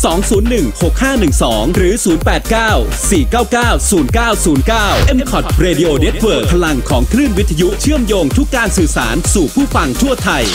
201-6512 หรือ 089-499-0909 MCOT Radio Network พลังของคลื่นวิทยุเชื่อมโยงทุกการสื่อสารสู่ผู้ฟังทั่วไทย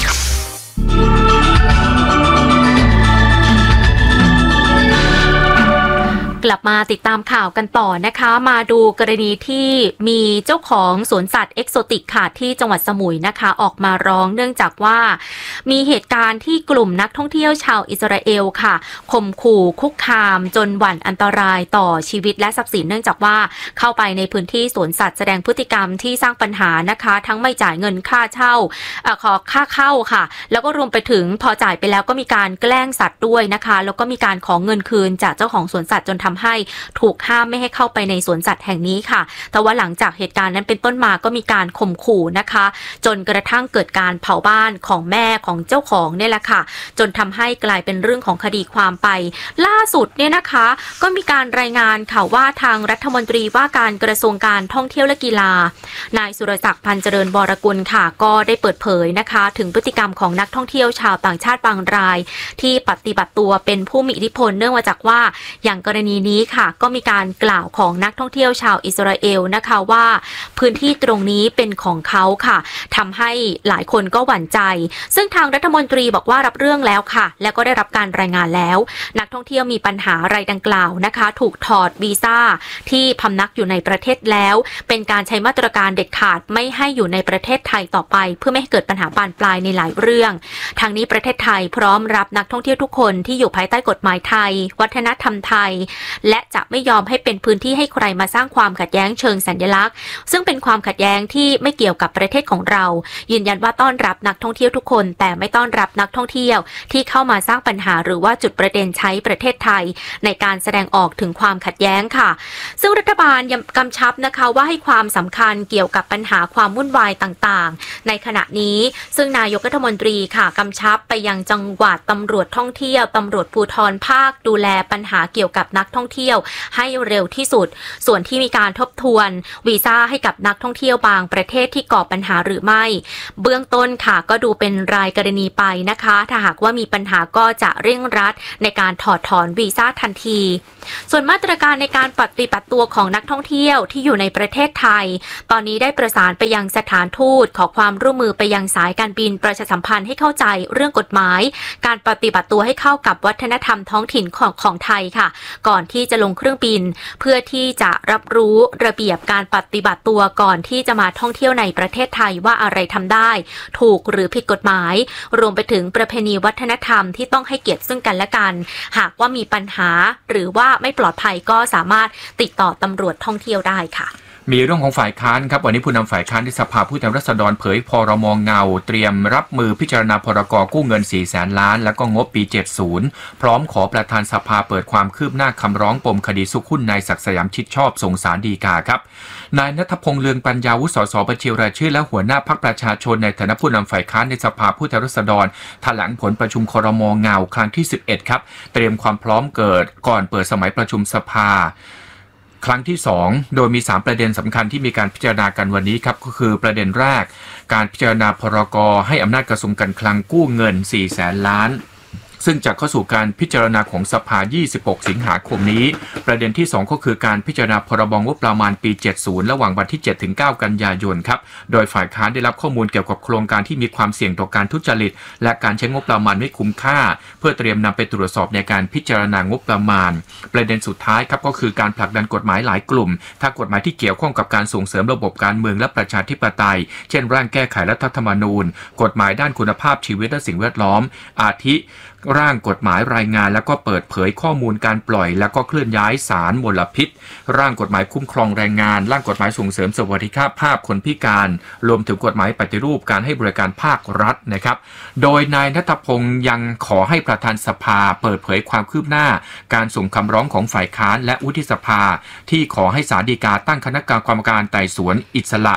กลับมาติดตามข่าวกันต่อนะคะมาดูกรณีที่มีเจ้าของสวนสัตว์เอกโซติกค่ะที่จังหวัดสมุยนะคะออกมาร้องเนื่องจากว่ามีเหตุการณ์ที่กลุ่มนักท่องเที่ยวชาวอิสราเอลค่ะข่มขู่คุกคามจนหวั่นอันตรายต่อชีวิตและทรัพย์สินเนื่องจากว่าเข้าไปในพื้นที่สวนสัตว์แสดงพฤติกรรมที่สร้างปัญหานะคะทั้งไม่จ่ายเงินค่าเช่าขอค่าเข้าค่ะแล้วก็รวมไปถึงพอจ่ายไปแล้วก็มีการแกล้งสัตว์ด้วยนะคะแล้วก็มีการขอเงินคืนจากเจ้าของสวนสัตว์จนทำให้ถูกห้ามไม่ให้เข้าไปในสวนสัตว์แห่งนี้ค่ะแต่ว่าหลังจากเหตุการณ์นั้นเป็นต้นมาก็มีการข่มขู่นะคะจนกระทั่งเกิดการเผาบ้านของแม่ของเจ้าของเนี่ยแหละค่ะจนทำให้กลายเป็นเรื่องของคดีความไปล่าสุดเนี่ยนะคะก็มีการรายงานข่าวว่าทางรัฐมนตรีว่าการกระทรวงการท่องเที่ยวและกีฬานายสุรศักดิ์พันเจริญวรกุลค่ะก็ได้เปิดเผยนะคะถึงพฤติกรรมของนักท่องเที่ยวชาวต่างชาติบางรายที่ปฏิบัติตัวเป็นผู้มีอิทธิพลเนื่องมาจากว่าอย่างกรณีนี้ค่ะก็มีการกล่าวของนักท่องเที่ยวชาวอิสราเอลนะคะว่าพื้นที่ตรงนี้เป็นของเขาค่ะทำให้หลายคนก็หวั่นใจซึ่งทางรัฐมนตรีบอกว่ารับเรื่องแล้วค่ะและก็ได้รับการรายงานแล้วนักท่องเที่ยวมีปัญหาอะไรดังกล่าวนะคะถูกถอดวีซ่าที่พำนักอยู่ในประเทศแล้วเป็นการใช้มาตรการเด็ดขาดไม่ให้อยู่ในประเทศไทยต่อไปเพื่อไม่ให้เกิดปัญหาบานปลายในหลายเรื่องทางนี้ประเทศไทยพร้อมรับนักท่องเที่ยวทุกคนที่อยู่ภายใต้กฎหมายไทยวัฒนธรรมไทยและจะไม่ยอมให้เป็นพื้นที่ให้ใครมาสร้างความขัดแย้งเชิงสัญลักษณ์ซึ่งเป็นความขัดแย้งที่ไม่เกี่ยวกับประเทศของเรายืนยันว่าต้อนรับนักท่องเที่ยวทุกคนแต่ไม่ต้อนรับนักท่องเที่ยวที่เข้ามาสร้างปัญหาหรือว่าจุดประเด็นใช้ประเทศไทยในการแสดงออกถึงความขัดแย้งค่ะซึ่งรัฐบาลยังกำชับนะคะว่าให้ความสำคัญเกี่ยวกับปัญหาความวุ่นวายต่างๆในขณะนี้ซึ่งนายกรัฐมนตรีค่ะกำชับไปยังจังหวัดตำรวจท่องเที่ยวตำรวจภูธรภาคดูแลปัญหาเกี่ยวกับนักท่องเที่ยวให้เร็วที่สุดส่วนที่มีการทบทวนวีซ่าให้กับนักท่องเที่ยวบางประเทศที่ก่อปัญหาหรือไม่เบื้องต้นค่ะก็ดูเป็นรายกรณีไปนะคะถ้าหากว่ามีปัญหาก็จะเร่งรัดในการถอดถอนวีซ่าทันทีส่วนมาตรการในการปฏิบัติตัวของนักท่องเที่ยวที่อยู่ในประเทศไทยตอนนี้ได้ประสานไปยังสถานทูตขอความร่วมมือไปยังสายการบินประชาสัมพันธ์ให้เข้าใจเรื่องกฎหมายการปฏิบัติตัวให้เข้ากับวัฒนธรรมท้องถิ่นของไทยค่ะก่อนที่จะลงเครื่องบินเพื่อที่จะรับรู้ระเบียบการปฏิบัติตัวก่อนที่จะมาท่องเที่ยวในประเทศไทยว่าอะไรทำได้ถูกหรือผิดกฎหมายรวมไปถึงประเพณีวัฒนธรรมที่ต้องให้เกียรติซึ่งกันและกันหากว่ามีปัญหาหรือว่าไม่ปลอดภัยก็สามารถติดต่อตำรวจท่องเที่ยวได้ค่ะมีเรื่องของฝ่ายค้านครับวันนี้ผู้นำฝ่ายค้านที่สภาผู้แทนราษฎรเผยพรม.เงาเตรียมรับมือพิจารณาพรก.กู้เงิน 400,000 ล้านแล้วก็งบปี 70พร้อมขอประธานสภาเปิดความคืบหน้าคำร้องปมคดีสุขหุ้นนายศักดิ์สยามชิดชอบส่งศาลฎีกาครับนายณัฐพงษ์เลืองปัญญาวุฒิ สส บัญชีรายชื่อและหัวหน้าพรรคประชาชนในฐานะผู้นำฝ่ายค้านในสภาผู้แทนราษฎรแถลงผลประชุมครม.เงาครั้งที่ 11ครับเตรียมความพร้อมเกิดก่อนเปิดสมัยประชุมสภาครั้งที่ 2โดยมี3ประเด็นสำคัญที่มีการพิจารณากันวันนี้ครับก็คือประเด็นแรกการพิจารณาพรก.ให้อำนาจกระทรวงการคลังกู้เงิน 400,000 ล้านซึ่งจะเข้าสู่การพิจารณาของสภา26 สิงหาคมนี้ประเด็นที่2ก็คือการพิจารณาพรบงบประมาณปี 70ระหว่างวันที่ 7-9 กันยายนครับโดยฝ่ายค้านได้รับข้อมูลเกี่ยวกับโครงการที่มีความเสี่ยงต่อการทุจริตและการใช้งบประมาณไม่คุ้มค่าเพื่อเตรียมนำไปตรวจสอบในการพิจารณางบประมาณประเด็นสุดท้ายครับก็คือการผลักดันกฎหมายหลายกลุ่มถ้ากฎหมายที่เกี่ยวข้องกับการส่งเสริมระบบการเมืองและประชาธิปไตยเช่นร่างแก้ไขรัฐธรรมนูญกฎหมายด้านคุณภาพชีวิตและสิ่งแวดล้อมอาทิร่างกฎหมายรายงานแล้วก็เปิดเผยข้อมูลการปล่อยแล้วก็เคลื่อนย้ายสารมลพิษร่างกฎหมายคุ้มครองแรงงานร่างกฎหมายส่งเสริมสวัสดิภาพคนพิการรวมถึงกฎหมายปฏิรูปการให้บริการภาครัฐนะครับโดยนายณัฐพงษ์ยังขอให้ประธานสภาเปิดเผยความคืบหน้าการส่งคำร้องของฝ่ายค้านและวุฒิสภาที่ขอให้ศาลฎีกาตั้งคณะกรรมการไต่สวนอิสระ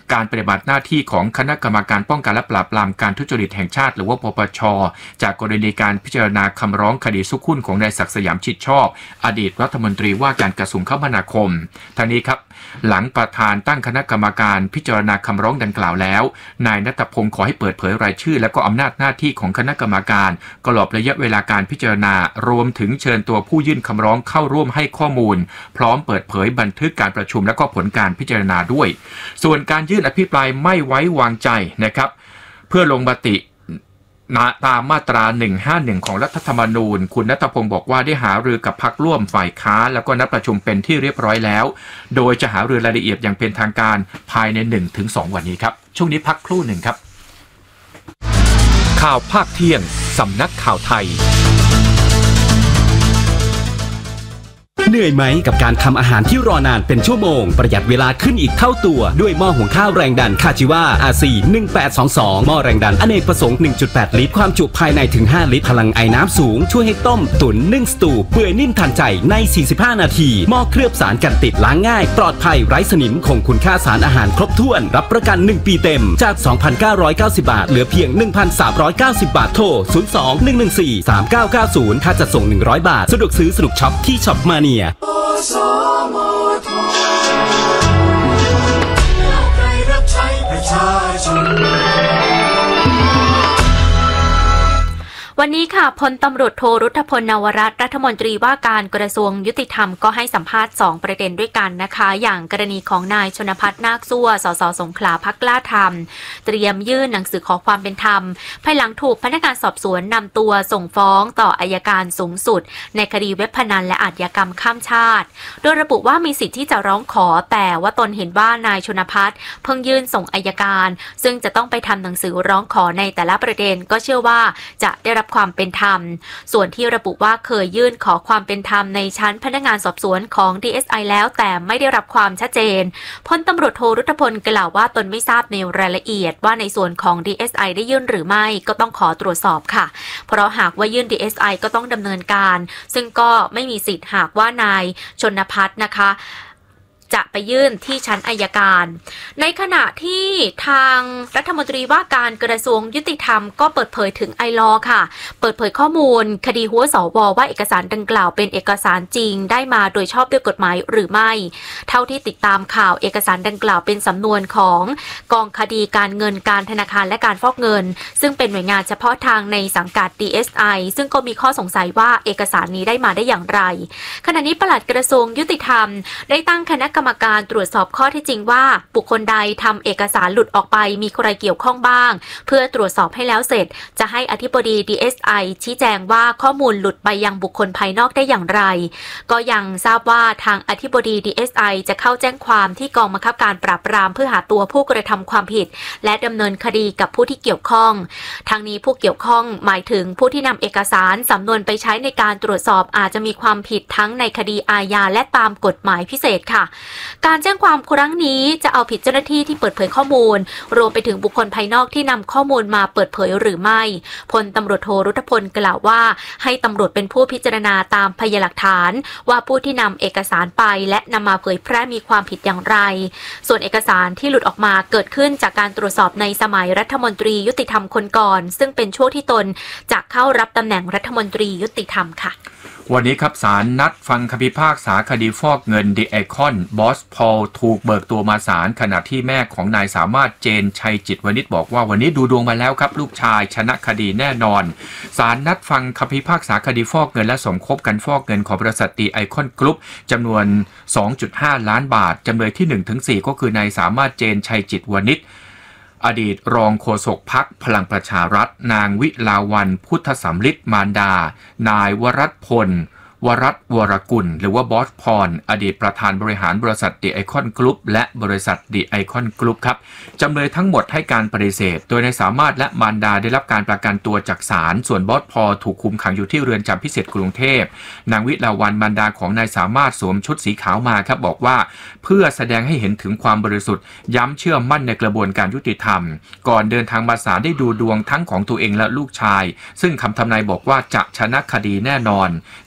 การปฏิบัติหน้าที่ของคณะกรรมการป้องกันและปราบปรามการทุจริตแห่งชาติหรือว่าปปช.จากกรณีการพิจารณาคำร้องคดีซุกหุ้นของนายศักดิ์สยามชิดชอบอดีตรัฐมนตรีว่าการกระทรวงคมนาคมทางนี้ครับหลังประธานตั้งคณะกรรมการพิจารณาคำร้องดังกล่าวแล้วนายณัฐพงศ์ขอให้เปิดเผยรายชื่อและก็อำนาจหน้าที่ของคณะกรรมการตลอดระยะเวลาการพิจารณารวมถึงเชิญตัวผู้ยื่นคำร้องเข้าร่วมให้ข้อมูลพร้อมเปิดเผยบันทึกการประชุมและก็ผลการพิจารณาด้วยส่วนการยื่นอภิปรายไม่ไว้วางใจนะครับเพื่อลงมติตามมาตรา151ของรัฐธรรมนูญคุณณัฐพงศ์บอกว่าได้หารือกับพรรคร่วมฝ่ายค้านแล้วก็นัดประชุมเป็นที่เรียบร้อยแล้วโดยจะหารือรายละเอียดอย่างเป็นทางการภายใน 1-2 วันนี้ครับช่วงนี้พักครู่หนึ่งครับข่าวภาคเที่ยงสำนักข่าวไทยเหนื่อยไหมกับการทำอาหารที่รอนานเป็นชั่วโมงประหยัดเวลาขึ้นอีกเท่าตัวด้วยหม้อหุงข้าวแรงดันคาจิวา RC 1822หม้อแรงดันอเนกประสงค์ 1.8 ลิตรความจุภายในถึง5ลิตรพลังไอน้ำสูงช่วยให้ต้มตุ๋นนึ่งสตูเปื่อยนิ่มทันใจใน45นาทีหม้อเคลือบสารกันติดล้างง่ายปลอดภัยไร้สนิมคงคุณค่าสารอาหารครบถ้วนรับประกัน1ปีเต็มจาก 2,990 บาทเหลือเพียง 1,390 บาทโทร 02-114-3990 ค่าจัดส่ง100 บาทสะดวกซื้อสนุกช็อปที่ช็อปมาเนียวันนี้ค่ะพลตำรวจโทรุทธพลนวรัตน์รัฐมนตรีว่าการกระทรวงยุติธรรมก็ให้สัมภาษณ์2ประเด็นด้วยกันนะคะอย่างกรณีของนายชนภัทรนาคซั่วสสสงขลาพรรคกล้าธรรมเตรียมยื่นหนังสือขอความเป็นธรรมภายหลังถูกพนักงานสอบสวนนำตัวส่งฟ้องต่ออัยการสูงสุดในคดีเว็บพนันและอาชญากรรมข้ามชาติโดยระบุว่ามีสิทธิ์ที่จะร้องขอแต่ว่าตนเห็นว่านายชนภัทรเพิ่งยื่นส่งอัยการซึ่งจะต้องไปทำหนังสือร้องขอในแต่ละประเด็นก็เชื่อว่าจะได้รับความเป็นธรรมส่วนที่ระบุว่าเคยยื่นขอความเป็นธรรมในชั้นพนักงานสอบสวนของ DSI แล้วแต่ไม่ได้รับความชัดเจนพลตำรวจโทรุทธพลกล่าวว่าตนไม่ทราบในรายละเอียดว่าในส่วนของ DSI ได้ยื่นหรือไม่ก็ต้องขอตรวจสอบค่ะเพราะหากว่ายื่น DSI ก็ต้องดำเนินการซึ่งก็ไม่มีสิทธิ์หากว่านายชนภัทรนะคะจะไปยื่นที่ชั้นอัยการในขณะที่ทางรัฐมนตรีว่าการกระทรวงยุติธรรมก็เปิดเผยถึงไอลอค่ะเปิดเผยข้อมูลคดีหัวสวว่าเอกสารดังกล่าวเป็นเอกสารจริงได้มาโดยชอบด้วยกฎหมายหรือไม่เท่าที่ติดตามข่าวเอกสารดังกล่าวเป็นสำนวนของกองคดีการเงินการธนาคารและการฟอกเงินซึ่งเป็นหน่วยงานเฉพาะทางในสังกัด DSI ซึ่งก็มีข้อสงสัยว่าเอกสารนี้ได้มาได้อย่างไรขณะนี้ปลัดกระทรวงยุติธรรมได้ตั้งคณะกรรมการตรวจสอบข้อเท็จจริงว่าบุคคลใดทำเอกสารหลุดออกไปมีใครเกี่ยวข้องบ้างเพื่อตรวจสอบให้แล้วเสร็จจะให้อธิบดี DSI ชี้แจงว่าข้อมูลหลุดไปยังบุคคลภายนอกได้อย่างไรก็ยังทราบว่าทางอธิบดี DSI จะเข้าแจ้งความที่กองบังคับการปราบปรามเพื่อหาตัวผู้กระทำความผิดและดำเนินคดีกับผู้ที่เกี่ยวข้องทางนี้ผู้เกี่ยวข้องหมายถึงผู้ที่นำเอกสารสำนวนไปใช้ในการตรวจสอบอาจจะมีความผิดทั้งในคดีอาญาและตามกฎหมายพิเศษค่ะการแจ้งความครั้งนี้จะเอาผิดเจ้าหน้าที่ที่เปิดเผยข้อมูลรวมไปถึงบุคคลภายนอกที่นำข้อมูลมาเปิดเผยหรือไม่พลตำรวจโทรุทธพลกล่าวว่าให้ตำรวจเป็นผู้พิจารณาตามพยานหลักฐานว่าผู้ที่นำเอกสารไปและนำมาเผยแพร่มีความผิดอย่างไรส่วนเอกสารที่หลุดออกมาเกิดขึ้นจากการตรวจสอบในสมัยรัฐมนตรียุติธรรมคนก่อนซึ่งเป็นช่วงที่ตนจะเข้ารับตำแหน่งรัฐมนตรียุติธรรมค่ะวันนี้ครับศาลนัดฟังคำพิพากษาคดีฟอกเงินดีไอคอนบอสพอลถูกเบิกตัวมาศาลขณะที่แม่ของนายสามารถเจนชัยจิตวณิชบอกว่าวันนี้ดูดวงมาแล้วครับลูกชายชนะคดีแน่นอนศาลนัดฟังคำพิพากษาคดีฟอกเงินและสมคบกันฟอกเงินของบริษัทดีไอคอนกรุ๊ปจำนวน 2.5 ล้านบาทจำเลยที่ 1-4 ก็คือนายสามารถเจนชัยจิตวณิชอดีตรองโฆษกพรรคพลังประชารัฐนางวิลาวันพุทธสำลิดมารดานาย วรัตพล วรัตน์วรกุลหรือว่าบอสพรอดีตประธานบริหารบริษัทดีไอคอนกรุ๊ปและบริษัทดีไอคอนกรุ๊ปครับจำเลยทั้งหมดให้การปฏิเสธโดยนายสามารถและมารดาได้รับการประกันตัวจากศาลส่วนบอสพรถูกคุมขังอยู่ที่เรือนจำพิเศษกรุงเทพนางวิลาวันมารดาของนายสามารถสวมชุดสีขาวมาครับบอกว่าเพื่อแสดงให้เห็นถึงความบริสุทธิ์ย้ำเชื่อมั่นในกระบวนการยุติธรรมก่อนเดินทางมาศาลได้ดูดวงทั้งของตัวเองและลูกชายซึ่งคำทำนายบอกว่าจะชนะคดีแน่นอนขณะที่นาย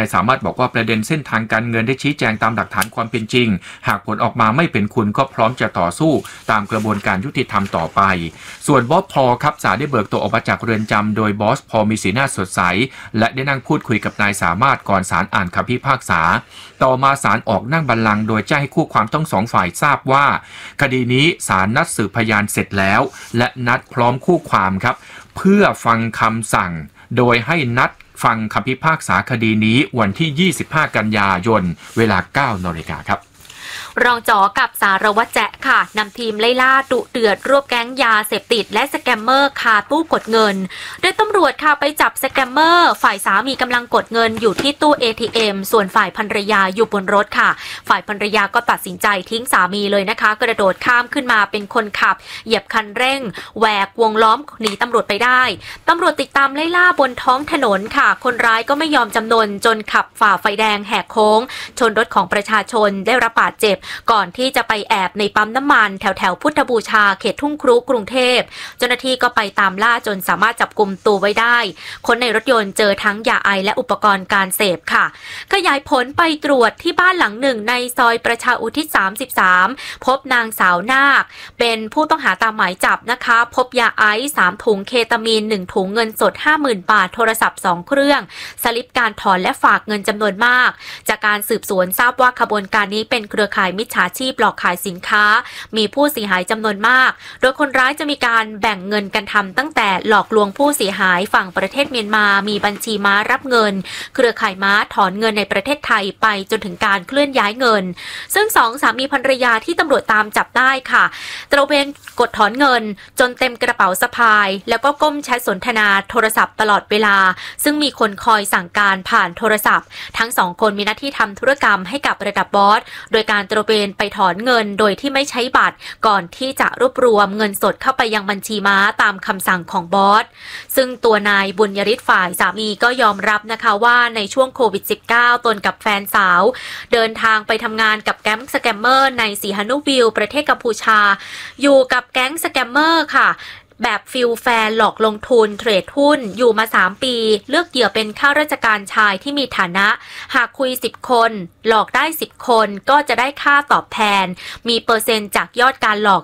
ายสามารถบอกว่าประเด็นเส้นทางการเงินได้ชี้แจงตามหลักฐานความเป็นจริงหากผลออกมาไม่เป็นคุณก็พร้อมจะต่อสู้ตามกระบวนการยุติธรรมต่อไปส่วนบอสพอครับศาลได้เบิกตัวออกมาจากเรือนจำโดยบอสพอมีสีหน้าสดใสและได้นั่งพูดคุยกับนายสามารถก่อนศาลอ่านคำพิพากษาต่อมาศาลออกนั่งบัลลังก์โดยแจ้งให้คู่ความทั้งสองฝ่ายทราบว่าคดีนี้ศาลนัดสืบพยานเสร็จแล้วและนัดพร้อมคู่ความครับเพื่อฟังคำสั่งโดยให้นัดฟังคำพิพากษาคดีนี้วันที่25กันยายนเวลา 9 น.ครับรองจ๋อกับสารวัตรแจ๊ค่ะนำทีมไล่ล่าดุเดือดรวบแก๊งยาเสพติดและสแกมเมอร์คาตู้กดเงินโดยตำรวจค่ะไปจับสแกมเมอร์ฝ่ายสามีกำลังกดเงินอยู่ที่ตู้ ATM ส่วนฝ่ายภรรยาอยู่บนรถค่ะฝ่ายภรรยาก็ตัดสินใจทิ้งสามีเลยนะคะกระโดดข้ามขึ้นมาเป็นคนขับเหยียบคันเร่งแหวกวงล้อมหนีตำรวจไปได้ตำรวจติดตามไล่ล่าบนท้องถนนค่ะคนร้ายก็ไม่ยอมจำนนจนขับฝ่าไฟแดงแหกโค้งชนรถของประชาชนได้รับบาดเจ็บก่อนที่จะไปแอบในปั๊มน้ำมันแถวพุทธบูชาเขตทุ่งครุกรุงเทพเจ้าหน้าที่ก็ไปตามล่าจนสามารถจับกุมตัวไว้ได้คนในรถยนต์เจอทั้งยาไอและอุปกรณ์การเสพค่ะขยายผลไปตรวจที่บ้านหลังหนึ่งในซอยประชาอุทิศ33พบนางสาวนาคเป็นผู้ต้องหาตามหมายจับนะคะพบยาไอซ์3ถุงเคตามีน1ถุงเงินสด 50,000 บาทโทรศัพท์2เครื่องสลิปการถอนและฝากเงินจำนวนมากจากการสืบสวนทราบว่าขบวนการนี้เป็นเครือข่ายมิจฉาชีพหลอกขายสินค้ามีผู้เสียหายจำนวนมากโดยคนร้ายจะมีการแบ่งเงินกันทำตั้งแต่หลอกลวงผู้เสียหายฝั่งประเทศเมียนมามีบัญชีม้ารับเงินเครือข่ายม้าถอนเงินในประเทศไทยไปจนถึงการเคลื่อนย้ายเงินซึ่ง2สามีภรรยาที่ตำรวจตามจับได้ค่ะตระเวนกดถอนเงินจนเต็มกระเป๋าสะพายแล้วก็ก้มแชทสนทนาโทรศัพท์ตลอดเวลาซึ่งมีคนคอยสั่งการผ่านโทรศัพท์ทั้ง2คนมีหน้าที่ทำธุรกรรมให้กับระดับบอสโดยการตระเวนไปถอนเงินโดยที่ไม่ใช้บัตรก่อนที่จะรวบรวมเงินสดเข้าไปยังบัญชีม้าตามคำสั่งของบอสซึ่งตัวนายบุญยฤทธิ์ฝ่ายสามีก็ยอมรับนะคะว่าในช่วงโควิด -19 ตนกับแฟนสาวเดินทางไปทำงานกับแก๊งสแกมเมอร์ในสีหนุวิวประเทศกัมพูชาอยู่กับแก๊งสแกมเมอร์ค่ะแบบฟิลแฟนหลอกลงทุนเทรดหุ้นอยู่มา3ปีเลือกเหยื่อเป็นข้าราชการชายที่มีฐานะหากคุย10คนหลอกได้10คนก็จะได้ค่าตอบแทนมีเปอร์เซ็นต์จากยอดการหลอก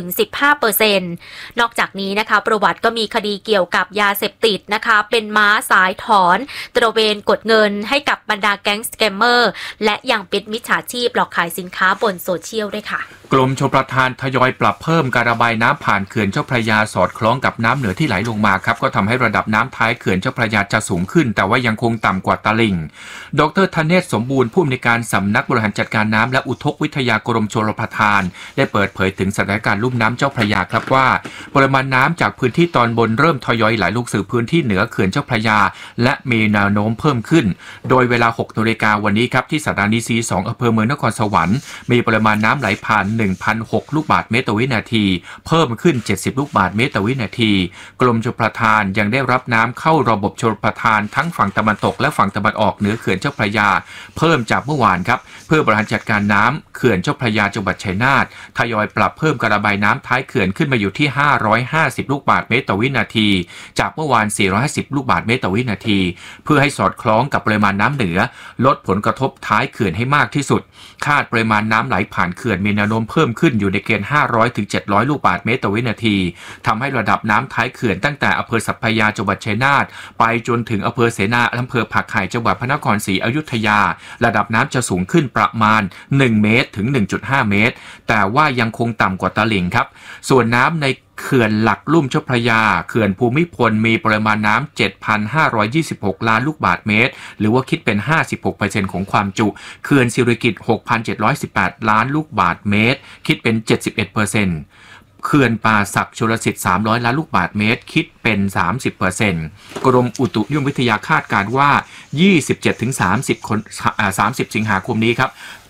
10-15% นอกจากนี้นะคะประวัติก็มีคดีเกี่ยวกับยาเสพติดนะคะเป็นม้าสายถอนตระเวนกดเงินให้กับบรรดาแก๊งสแกมเมอร์และยังเป็นมิจฉาชีพหลอกขายสินค้าบนโซเชียลด้วยค่ะกรมชลประทานทยอยปรับเพิ่มการระบายน้ำผ่านเขื่อนเจ้าพระยาสอดคล้องกับน้ำเหนือที่ไหลลงมาครับก็ทำให้ระดับน้ำท้ายเขื่อนเจ้าพระยาจะสูงขึ้นแต่ว่ายังคงต่ำกว่าตลิ่งดร.ธเนศสมบูรณ์ผู้อำนวยการสำนักบริหารจัดการน้ำและอุทกวิทยากรมชลประทานได้เปิดเผยถึงสถานการณ์ลุ่มน้ำเจ้าพระยาครับว่าปริมาณน้ำจากพื้นที่ตอนบนเริ่มทยอยไหลลงสู่พื้นที่เหนือเขื่อนเจ้าพระยาและมีแนวโน้มเพิ่มขึ้นโดยเวลา 6 น.วันนี้ครับที่สถานีซี2อำเภอเมืองนครสวรรค์มีปริมาณน้ำไหลผ่าน 1,006 ลูกบาศก์เมตรต่อวินาทีเพิ่มขึ้น70ลูกบาศก์เมตรต่อวินาทีกรมชลประทานยังได้รับน้ำเข้าระบบชลประทานทั้งฝั่งตะวันตกและฝั่งตะวันออกเหนือเขื่อนเจ้าพระยาเพิ่มจากเมื่อวานครับเพื่อบริหารจัดการน้ำเขื่อนเจ้าพระยาจังหวัดชัยนาททยอยปรับเพิ่มการระบายน้ำท้ายเขื่อนขึ้นมาอยู่ที่550ลูกบาศก์เมตรต่อวินาทีจากเมื่อวาน450ลูกบาศก์เมตรต่อวินาทีเพื่อให้สอดคล้องกับปริมาณน้ำเหนือลดผลกระทบท้ายเขื่อนให้มากที่สุดคาดปริมาณน้ำไหลผ่านเขื่อนมีแนวโน้มเพิ่มขึ้นอยู่ในเกณฑ์500ถึง700ลูกบาศก์เมตรต่อวินาทีทำให้ระดับน้ำท้ายเขื่อนตั้งแต่อำเภอสัพพยาจังหวัดชัยนาทไปจนถึงอำเภอเสนาอำเภอผักไห่จังหวัดพระนครศรีอยุธยาระดับน้ำจะสูงขึ้นประมาณ1เมตรถึง 1.5 เมตรแต่ว่ายังคงต่ำกว่าตลิ่งครับส่วนน้ำในเขื่อนหลักลุ่มเจ้าพระยาเขื่อนภูมิพลมีปริมาณน้ำ 7,526 ล้านลูกบาศก์เมตรหรือว่าคิดเป็น 56% ของความจุเขื่อนสิริกิติ์ 6,718 ล้านลูกบาศก์เมตรคิดเป็น 71%เขื่อนป่าสักชลสิทธิ์300ล้านลูกบาศก์เมตรคิดเป็น 30% กรมอุตุนิยมวิทยาคาดการณ์ว่า 27-30 สิงหาคมนี้ครับ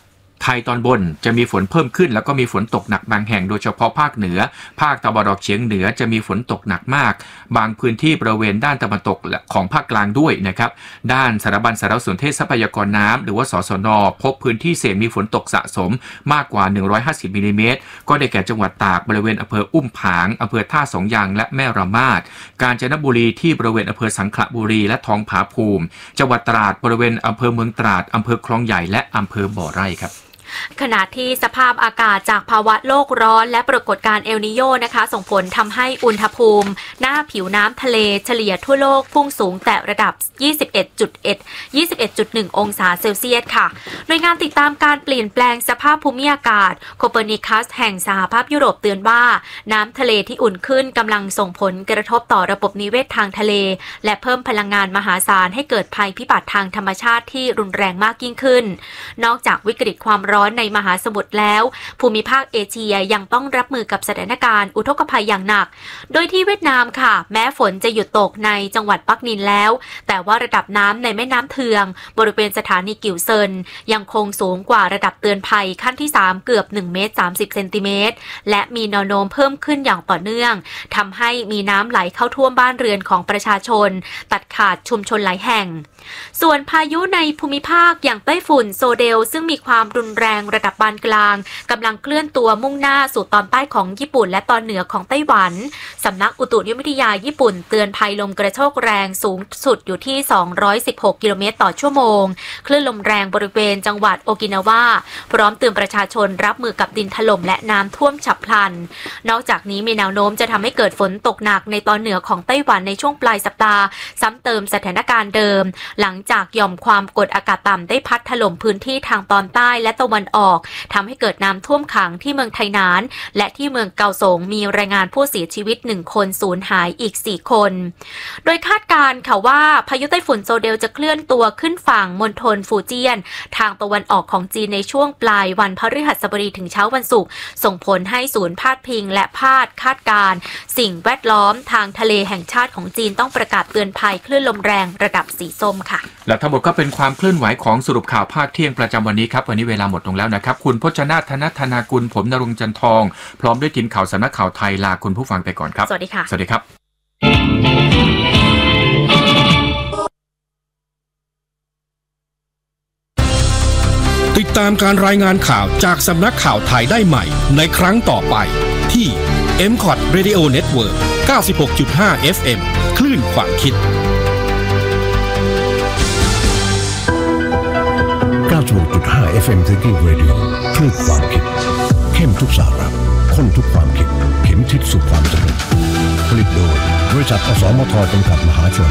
ไทยตอนบนจะมีฝนเพิ่มขึ้นแล้วก็มีฝนตกหนักบางแห่งโดยเฉพาะภาคเหนือภาคตะวันออกเฉียงเหนือจะมีฝนตกหนักมากบางพื้นที่บริเวณด้านตะวันตกของภาคกลางด้วยนะครับด้านสถาบันสารสนเทศทรัพยากรน้ำหรือว่าสสน.พบพื้นที่เสี่ยงมีฝนตกสะสมมากกว่า150มิลลิเมตรก็ได้แก่จังหวัดตากบริเวณอำเภออุ้มผางอำเภอท่าสองยางและแม่ระมาดกาญจนบุรีที่บริเวณอำเภอสังขละบุรีและทองผาภูมิจังหวัดตราดบริเวณอำเภอเมืองตราดอำเภอคลองใหญ่และอำเภอบ่อไร่ครับขณะที่สภาพอากาศจากภาวะโลกร้อนและปรากฏการณ์เอลนิโญนะคะส่งผลทำให้อุณหภูมิหน้าผิวน้ำทะเลเฉลี่ยทั่วโลกพุ่งสูงแต่ระดับ 21.1 องศาเซลเซียสค่ะหน่วยงานติดตามการเปลี่ยนแปลงสภาพภูมิอากาศโคเปอร์นิคัสแห่งสหภาพยุโรปเตือนว่าน้ำทะเลที่อุ่นขึ้นกำลังส่งผลกระทบต่อระบบนิเวศทางทะเลและเพิ่มพลังงานมหาศาลให้เกิดภัยพิบัติทางธรรมชาติที่รุนแรงมากยิ่งขึ้นนอกจากวิกฤตความร้อนในมหาสมุทรแล้วภูมิภาคเอเชียยังต้องรับมือกับสถานการณ์อุทกภัยอย่างหนักโดยที่เวียดนามค่ะแม้ฝนจะหยุดตกในจังหวัดปักนินแล้วแต่ว่าระดับน้ำในแม่น้ำเทืองบริเวณสถานีกิวเซินยังคงสูงกว่าระดับเตือนภัยขั้นที่3เกือบ1เมตร30เซนติเมตรและมีแนวโน้มเพิ่มขึ้นอย่างต่อเนื่องทำให้มีน้ำไหลเข้าท่วมบ้านเรือนของประชาชนตัดขาดชุมชนหลายแห่งส่วนพายุในภูมิภาคอย่างไต้ฝุ่นโซเดลซึ่งมีความรุนแรงระดับปานกลางกำลังเคลื่อนตัวมุ่งหน้าสู่ตอนใต้ของญี่ปุ่นและตอนเหนือของไต้หวันสำนักอุตุนิยมวิทยาญี่ปุ่นเตือนภัยลมกระโชกแรงสูงสุดอยู่ที่216กิโลเมตรต่อชั่วโมงคลื่นลมแรงบริเวณจังหวัดโอกินาวาพร้อมเตือนประชาชนรับมือกับดินถล่มและน้ำท่วมฉับพลันนอกจากนี้มีแนวโน้มจะทำให้เกิดฝนตกหนักในตอนเหนือของไต้หวันในช่วงปลายสัปดาห์ซ้ำเติมสถานการณ์เดิมหลังจากหย่อมความกดอากาศต่ำได้พัดถล่มพื้นที่ทางตอนใต้และตะวันออกทำให้เกิดน้ำท่วมขังที่เมืองไทนานและที่เมืองเกาสงมีรายงานผู้เสียชีวิต1คนสูญหายอีก4คนโดยคาดการณ์ค่ะว่าพายุไต้ฝุ่นโซเดลจะเคลื่อนตัวขึ้นฝั่งมณฑลฟูเจียนทางตะวันออกของจีนในช่วงปลายวันพฤหัสบดีถึงเช้าวันศุกร์ส่งผลให้ศูนย์พาดพิงและคาดการณ์สิ่งแวดล้อมทางทะเลแห่งชาติของจีนต้องประกาศเตือนภัยคลื่นลมแรงระดับสีส้มค่ะและทั้งหมดก็เป็นความเคลื่อนไหวของสรุปข่าวภาคเที่ยงประจำวันนี้ครับวันนี้เวลาหมดลงแล้วนะครับคุณพจนาถ ธนากุลผมณรงค์จันทองพร้อมด้วยทีมข่าวสำนักข่าวไทยลาคุณผู้ฟังไปก่อนครับสวัสดีค่ะสวัสดีครับติดตามการรายงานข่าวจากสำนักข่าวไทยได้ใหม่ในครั้งต่อไปที่ MCOT Radio Network 96.5 FM คลื่นความคิด 96.5 FM Thinking Radio คลื่นความคิดเข้มทุกสาระข้นทุกความคิดเข็มทิศสู่ความสำเร็จผลิตโดยบริษัทอสมทจำกัดมหาชน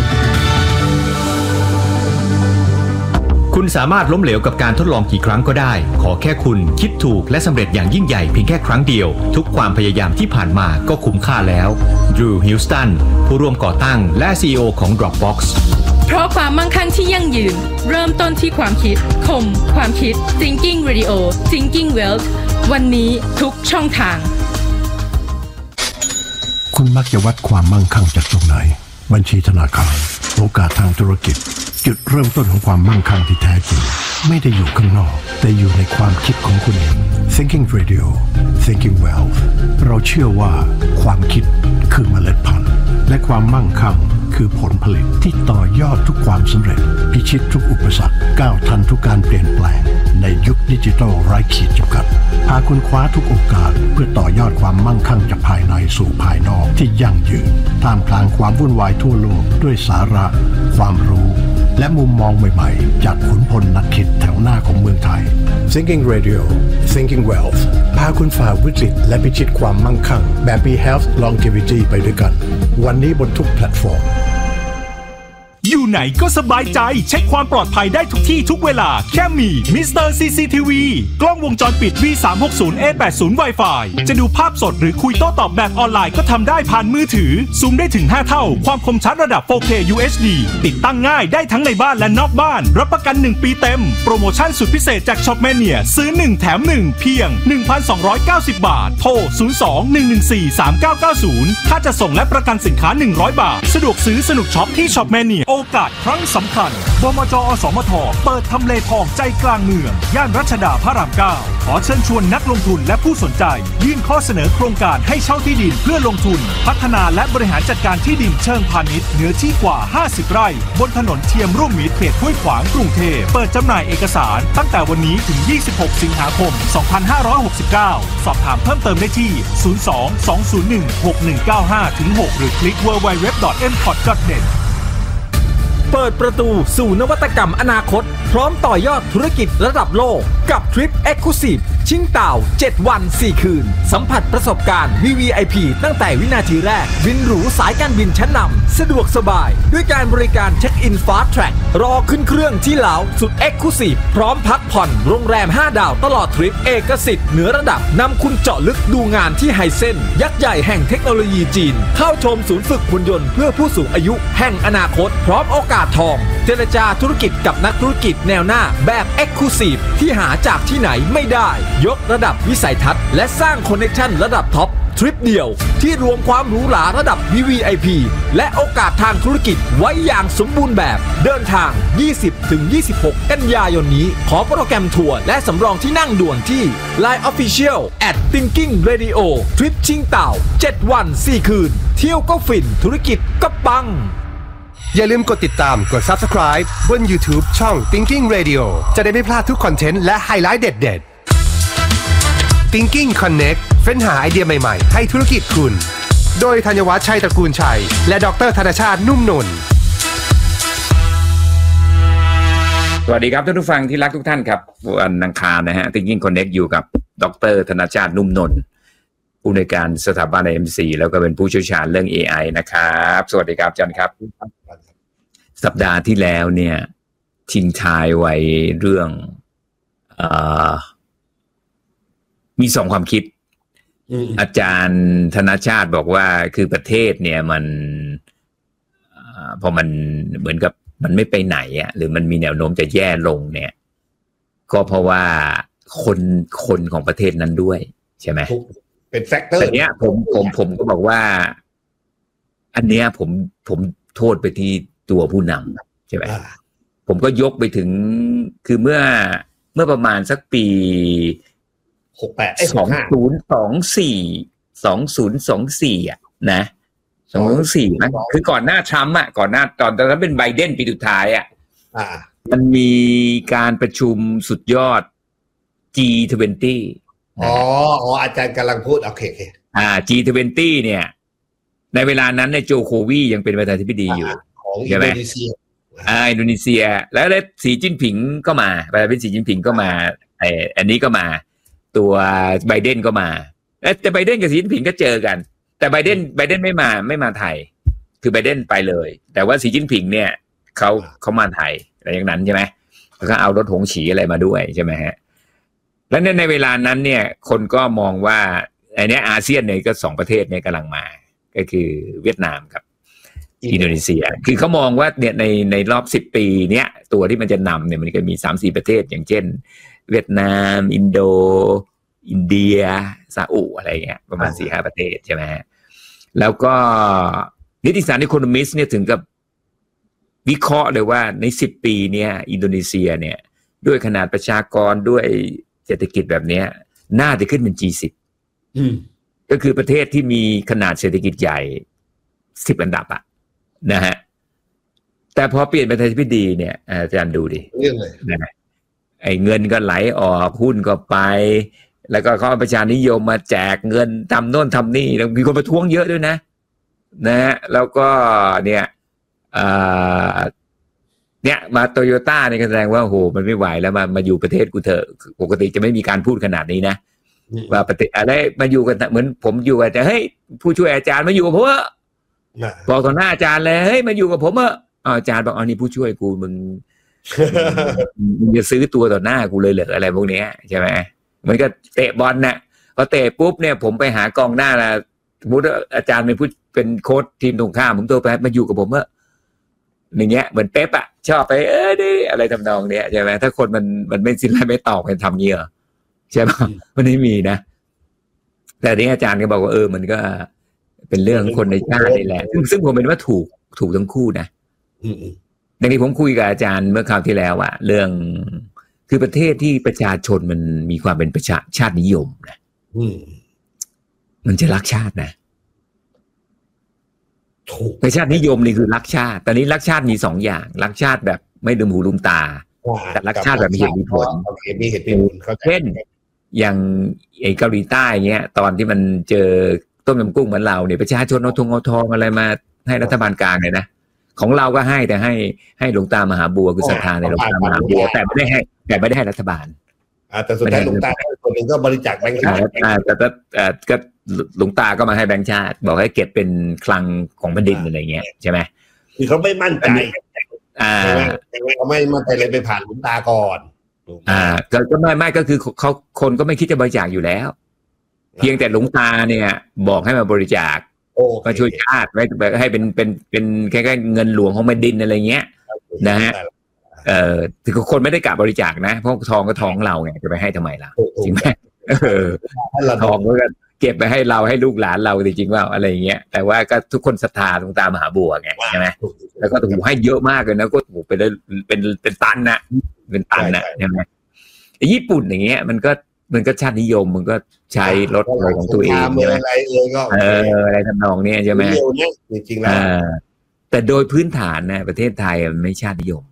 คุณสามารถล้มเหลวกับการทดลองกี่ครั้งก็ได้ขอแค่คุณคิดถูกและสำเร็จอย่างยิ่งใหญ่เพียงแค่ครั้งเดียวทุกความพยายามที่ผ่านมาก็คุ้มค่าแล้วดรูว์ฮิลสตันผู้ร่วมก่อตั้งและ CEO ของ Dropbox เพราะความมั่งคั่งที่ยั่งยืนเริ่มต้นที่ความคิดคมความคิด Thinking Radio Thinking Wealth วันนี้ทุกช่องทางคุณมักจะวัดความมั่งคั่งจากตรงไหนบัญชีธนาคารโอกาสทางธุรกิจจุดเริ่มต้นของความมั่งคั่งที่แท้จริงไม่ได้อยู่ข้างนอกแต่อยู่ในความคิดของคุณเอง Thinking Radio Thinking Wealth เราเชื่อว่าความคิดคือเมล็ดพันธุ์และความมั่งคั่งคือผลผลิตที่ต่อยอดทุกความสำเร็จพิชิตทุกอุปสรรคก้าวทันทุกการเปลี่ยนแปลงในยุคดิจิทัลไร้ขีดจำกัดพาคุณคว้าทุกโอกาสเพื่อต่อยอดความมั่งคั่งจากภายในสู่ภายนอกที่ยั่งยืนท่ามกลางความวุ่นวายทั่วโลกด้วยสาระความรู้และมุมมองใหม่ๆจากขุนพลนักคิดแถวหน้าของเมืองไทย Thinking Radio Thinking Wealth พาคุณฝ่าวิกฤตและพิชิตความมั่งคั่งแบบมี Health Longevity ไปด้วยกันวันนี้บนทุกแพลตฟอร์มอยู่ไหนก็สบายใจเช็คความปลอดภัยได้ทุกที่ทุกเวลาแค่มีมิสเตอร์ CCTV กล้องวงจรปิด V360A80 Wi-Fi จะดูภาพสดหรือคุยโต้ตอบแบบออนไลน์ก็ทำได้ผ่านมือถือซูมได้ถึง5เท่าความคมชัดระดับ 4K UHD ติดตั้งง่ายได้ทั้งในบ้านและนอกบ้านรับประกัน1ปีเต็มโปรโมชั่นสุดพิเศษจาก Shopmania ซื้อ1แถม1เพียง 1,290 บาทโทร 02-114-3990 ค่าจะส่งและประกันสินค้า100 บาทสะดวกซื้อสนุกช็อปที่ Shopmania OP อกาสครั้งสำคัญบมจ.อสมทเปิดทำเลทองใจกลางเมืองย่านรัชดาพระราม 9 ขอเชิญชวนนักลงทุนและผู้สนใจยื่นข้อเสนอโครงการให้เช่าที่ดินเพื่อลงทุนพัฒนาและบริหารจัดการที่ดินเชิงพาณิชย์เนื้อที่กว่า50ไร่บนถนนเทียมร่วมมิตรเขตห้วยขวางกรุงเทพเปิดจำหน่ายเอกสารตั้งแต่วันนี้ถึง26สิงหาคม2569สอบถามเพิ่มเติมได้ที่02-201-6195-6หรือคลิก www.mcot.net เปิดประตูสู่นวัตกรรมอนาคตพร้อมต่อยอดธุรกิจระดับโลกกับทริป Exclusive ชิงเต่า7วัน4คืนสัมผัสประสบการณ์ VVIP ตั้งแต่วินาทีแรกบินหรูสายการบินชั้นนำสะดวกสบายด้วยการบริการเช็คอิน Fast Track รอขึ้นเครื่องที่ลาวสุด Exclusive พร้อมพักผ่อนโรงแรม5ดาวตลอดทริปเอกสิทธิ์เหนือระดับนำคุณเจาะลึกดูงานที่ไฮเซ็นยักษ์ใหญ่แห่งเทคโนโลยีจีนเข้าชมศูนย์ฝึกหุ่นยนต์เพื่อผู้สูงอายุแห่งอนาคตพร้อมโอกาสทองเจรจาธุรกิจกับนักธุรกิจแนวหน้าแบบ Exclusive ที่หาจากที่ไหนไม่ได้ยกระดับวิสัยทัศน์และสร้างคอนเนคชั่นระดับท็อปทริปเดียวที่รวมความหรูหราระดับ VVIP และโอกาสทางธุรกิจไว้อย่างสมบูรณ์แบบเดินทาง 20-26 กันยายนนี้ขอโปรแกรมทัวร์และสำรองที่นั่งด่วนที่ Line Official @Thinking Radio ทริปชิงเต่า7วัน4คืนเที่ยวก็ฟินธุรกิจก็ปังอย่าลืมกดติดตามกด Subscribe บน YouTube ช่อง Thinking Radio จะได้ไม่พลาดทุกคอนเทนต์และไฮไลท์เด็ดๆ Thinking Connect เฟ้นหาไอเดียใหม่ๆให้ธุรกิจคุณโดยธัญวัฒน์ชัยตระกูลชัยและดร.ธนชาตินุ่มนนท์สวัสดีครับท่านผู้ฟังที่รักทุกท่านครับวันอังคารนะฮะ Thinking Connect อยู่กับดร.ธนชาตินุ่มนนท์ผู้ในการสถาบัน IMC แล้วก็เป็นผู้เชี่ยวชาญเรื่อง AI นะครับสวัสดีครับอาจารย์ครับสัปดาห์ที่แล้วเนี่ยทิ้งท้ายไว้เรื่องมี2ความคิดอาจารย์ธนชาติบอกว่าคือประเทศเนี่ยมันพอมันเหมือนกับมันไม่ไปไหนอ่ะหรือมันมีแนวโน้มจะแย่ลงเนี่ยก็เพราะว่าคนของประเทศนั้นด้วยใช่ไหมเป็นแฟกเตอร์แต่เนี้ยผมก็บอกว่าอันเนี้ยผมโทษไปที่ตัวผู้นำใช่ไหมผมก็ยกไปถึงคือเมื่อประมาณสักปี2024อ่ะนะ2024นะคือก่อนหน้าทรัมป์อ่ะก่อนหน้าตอนนั้นเป็นไบเดนปีสุดท้ายอ่ะมันมีการประชุมสุดยอด G20 อาจารย์กำลังพูดโอเค G20 เนี่ยในเวลานั้นในโจโควียังเป็นประธานาธิบดีอยู่ของอินโดนีเซียอินโดนีเซียแล้วสีจิ้นผิงก็มาประธานาธิบดีสีจิ้นผิงก็มาอันนี้ก็มาตัวไบเดนก็มาแต่ไบเดนกับสีจิ้นผิงก็เจอกันแต่ไบเดนไม่มาไทยคือไบเดนไปเลยแต่ว่าสีจิ้นผิงเนี่ยเขามาไทยอะไรอย่างนั้นใช่ไหมแล้วก็เอารถหงฉีอะไรมาด้วยใช่ไหมฮะแล้วในเวลานั้นเนี่ยคนก็มองว่าไอ้นี้อาเซียนเนี่ยก็2ประเทศเนี่ยกำลังมาก็คือเวียดนามกับอินโดนีเซียคือเขามองว่าเนี่ยในรอบ10ปีเนี้ยตัวที่มันจะนำเนี่ยมันก็มี 3-4 ประเทศอย่างเช่นเวียดนามอินโดอินเดียซาอุอะไรเงี้ยประมาณ 4-5 ประเทศใช่ไหมฮะแล้วก็นิติศาสตร์ Economist เนี่ยถึงกับวิเคราะห์เลยว่าใน10ปีเนี่ยอินโดนีเซียเนี่ยด้วยขนาดประชากรด้วยเศรษฐกิจแบบนี้น่าจะขึ้นเป็น G10 ก็คือประเทศที่มีขนาดเศรษฐกิจใหญ่10อันดับอะนะฮะแต่พอเปลี่ยนประธานาธิบดีเนี่ยอาจารย์ดูดิเรื่องเลยนะไอ้เงินก็ไหลออกหุ้นก็ไปแล้วก็เขาประชานิยมมาแจกเงินทำโน่นทำนี่แล้วมีคนประท้วงเยอะด้วยนะฮะแล้วก็เนี่ยมาโตโยต้าเนี่ยแสดงว่าโหมันไม่ไหวแล้วมาอยู่ประเทศกูเถอะปกติจะไม่มีการพูดขนาดนี้นะว่าประเทศอะไรมาอยู่กันเหมือนผมอยู่กันแต่เฮ้ยผู้ช่วยอาจารย์มาอยู่กับผมบอกต่อหน้าอาจารย์เลยเฮ้ยมาอยู่กับผมอาจารย์บอกนี่ผู้ช่วยกูมึงจะซื้อตัวต่อหน้ากูเลยเหรออะไรพวกนี้ใช่ไหมมันก็เตะบอลน่ะพอเตะปุ๊บเนี่ยผมไปหากองหน้าละสมมติอาจารย์เป็นโค้ชทีมตรงข้ามผมตัวไปมาอยู่กับผมอย่างเงี้ยเหมือนเป๊ปอะชอบไปดิอะไรทำนองเนี้ยใช่ไหมถ้าคนมันไม่สิ้นไรไม่ตอบกันทำเงี้ยใช่ไหมมันไม่มีนะแต่นี้อาจารย์ก็บอกว่ามันก็เป็นเรื่องคนในชาตินี่แหละซึ่งผมเป็นว่าถูกทั้งคู่นะอย่างที่ผมคุยกับอาจารย์เมื่อคราวที่แล้วอะเรื่องคือประเทศที่ประชาชนมันมีความเป็นประชาตินิยมนะมันจะรักชาตินะประชาตินิยมนี่คือรักชาติตอนนี้รักชาติมี2 อย่างรักชาติแบบไม่ลืมหูลืมตาแต่รักชาติแบบมีเหตุมีผลเช่นอย่างไอ้เกาหลีใต้เงี้ยตอนที่มันเจอต้มยำกุ้งเหมือนเราเนี่ยประชาชนเอาทองอะไรมาให้รัฐบาลกลางเลยนะของเราก็ให้แต่ให้หลวงตามหาบัวคือศรัทธาในหลวงตามหาบัวแต่ไม่ได้ให้รัฐบาลแต่สุดท้ายหลวงตาคนหนึ่งก็บริจาคแบงค์ชาติแต่ก็หลวงตาก็มาให้แบงค์ชาติบอกให้เก็บเป็นคลังของแผ่นดินอะไรเงี้ยใช่ไหมคือเขาไม่มั่นใจเขาไม่มั่นใจเลยไปผ่านหลวงตาก่อนก็ไม่ก็คือเขาคนก็ไม่คิดจะบริจาคอยู่แล้วเพียงแต่หลวงตาเนี่ยบอกให้มาบริจาคมาช่วยชาติไว้ให้เป็นแค่เงินหลวงของแผ่นดินอะไรเงี้ยนะฮะถึงคนไม่ได้กะบริจาคนะเพราะทองก็ทองเราไงจะไปให้ทำไมล่ะจริงไหมทองก็เก็บไปให้เราให้ลูกหลานเราจริงๆว่าอะไรอย่างเงี้ยแต่ว่าก็ทุกคนศรัทธาหลวงตามหาบัวไงใช่ไหมแล้วก็ถูกให้เยอะมากเลยนะก็ถูกไปได้เป็นตันนะเป็นตันนะใช่ไหมญี่ปุ่นอย่างเงี้ยมันก็ชาตินิยมมันก็ใช้รถอะไรของตัวเองใช่ไหมอะไรทำนองนี้ใช่ไหมจริงๆแล้วแต่โดยพื้นฐานนะประเทศไทยมันไม่ชาตินิยม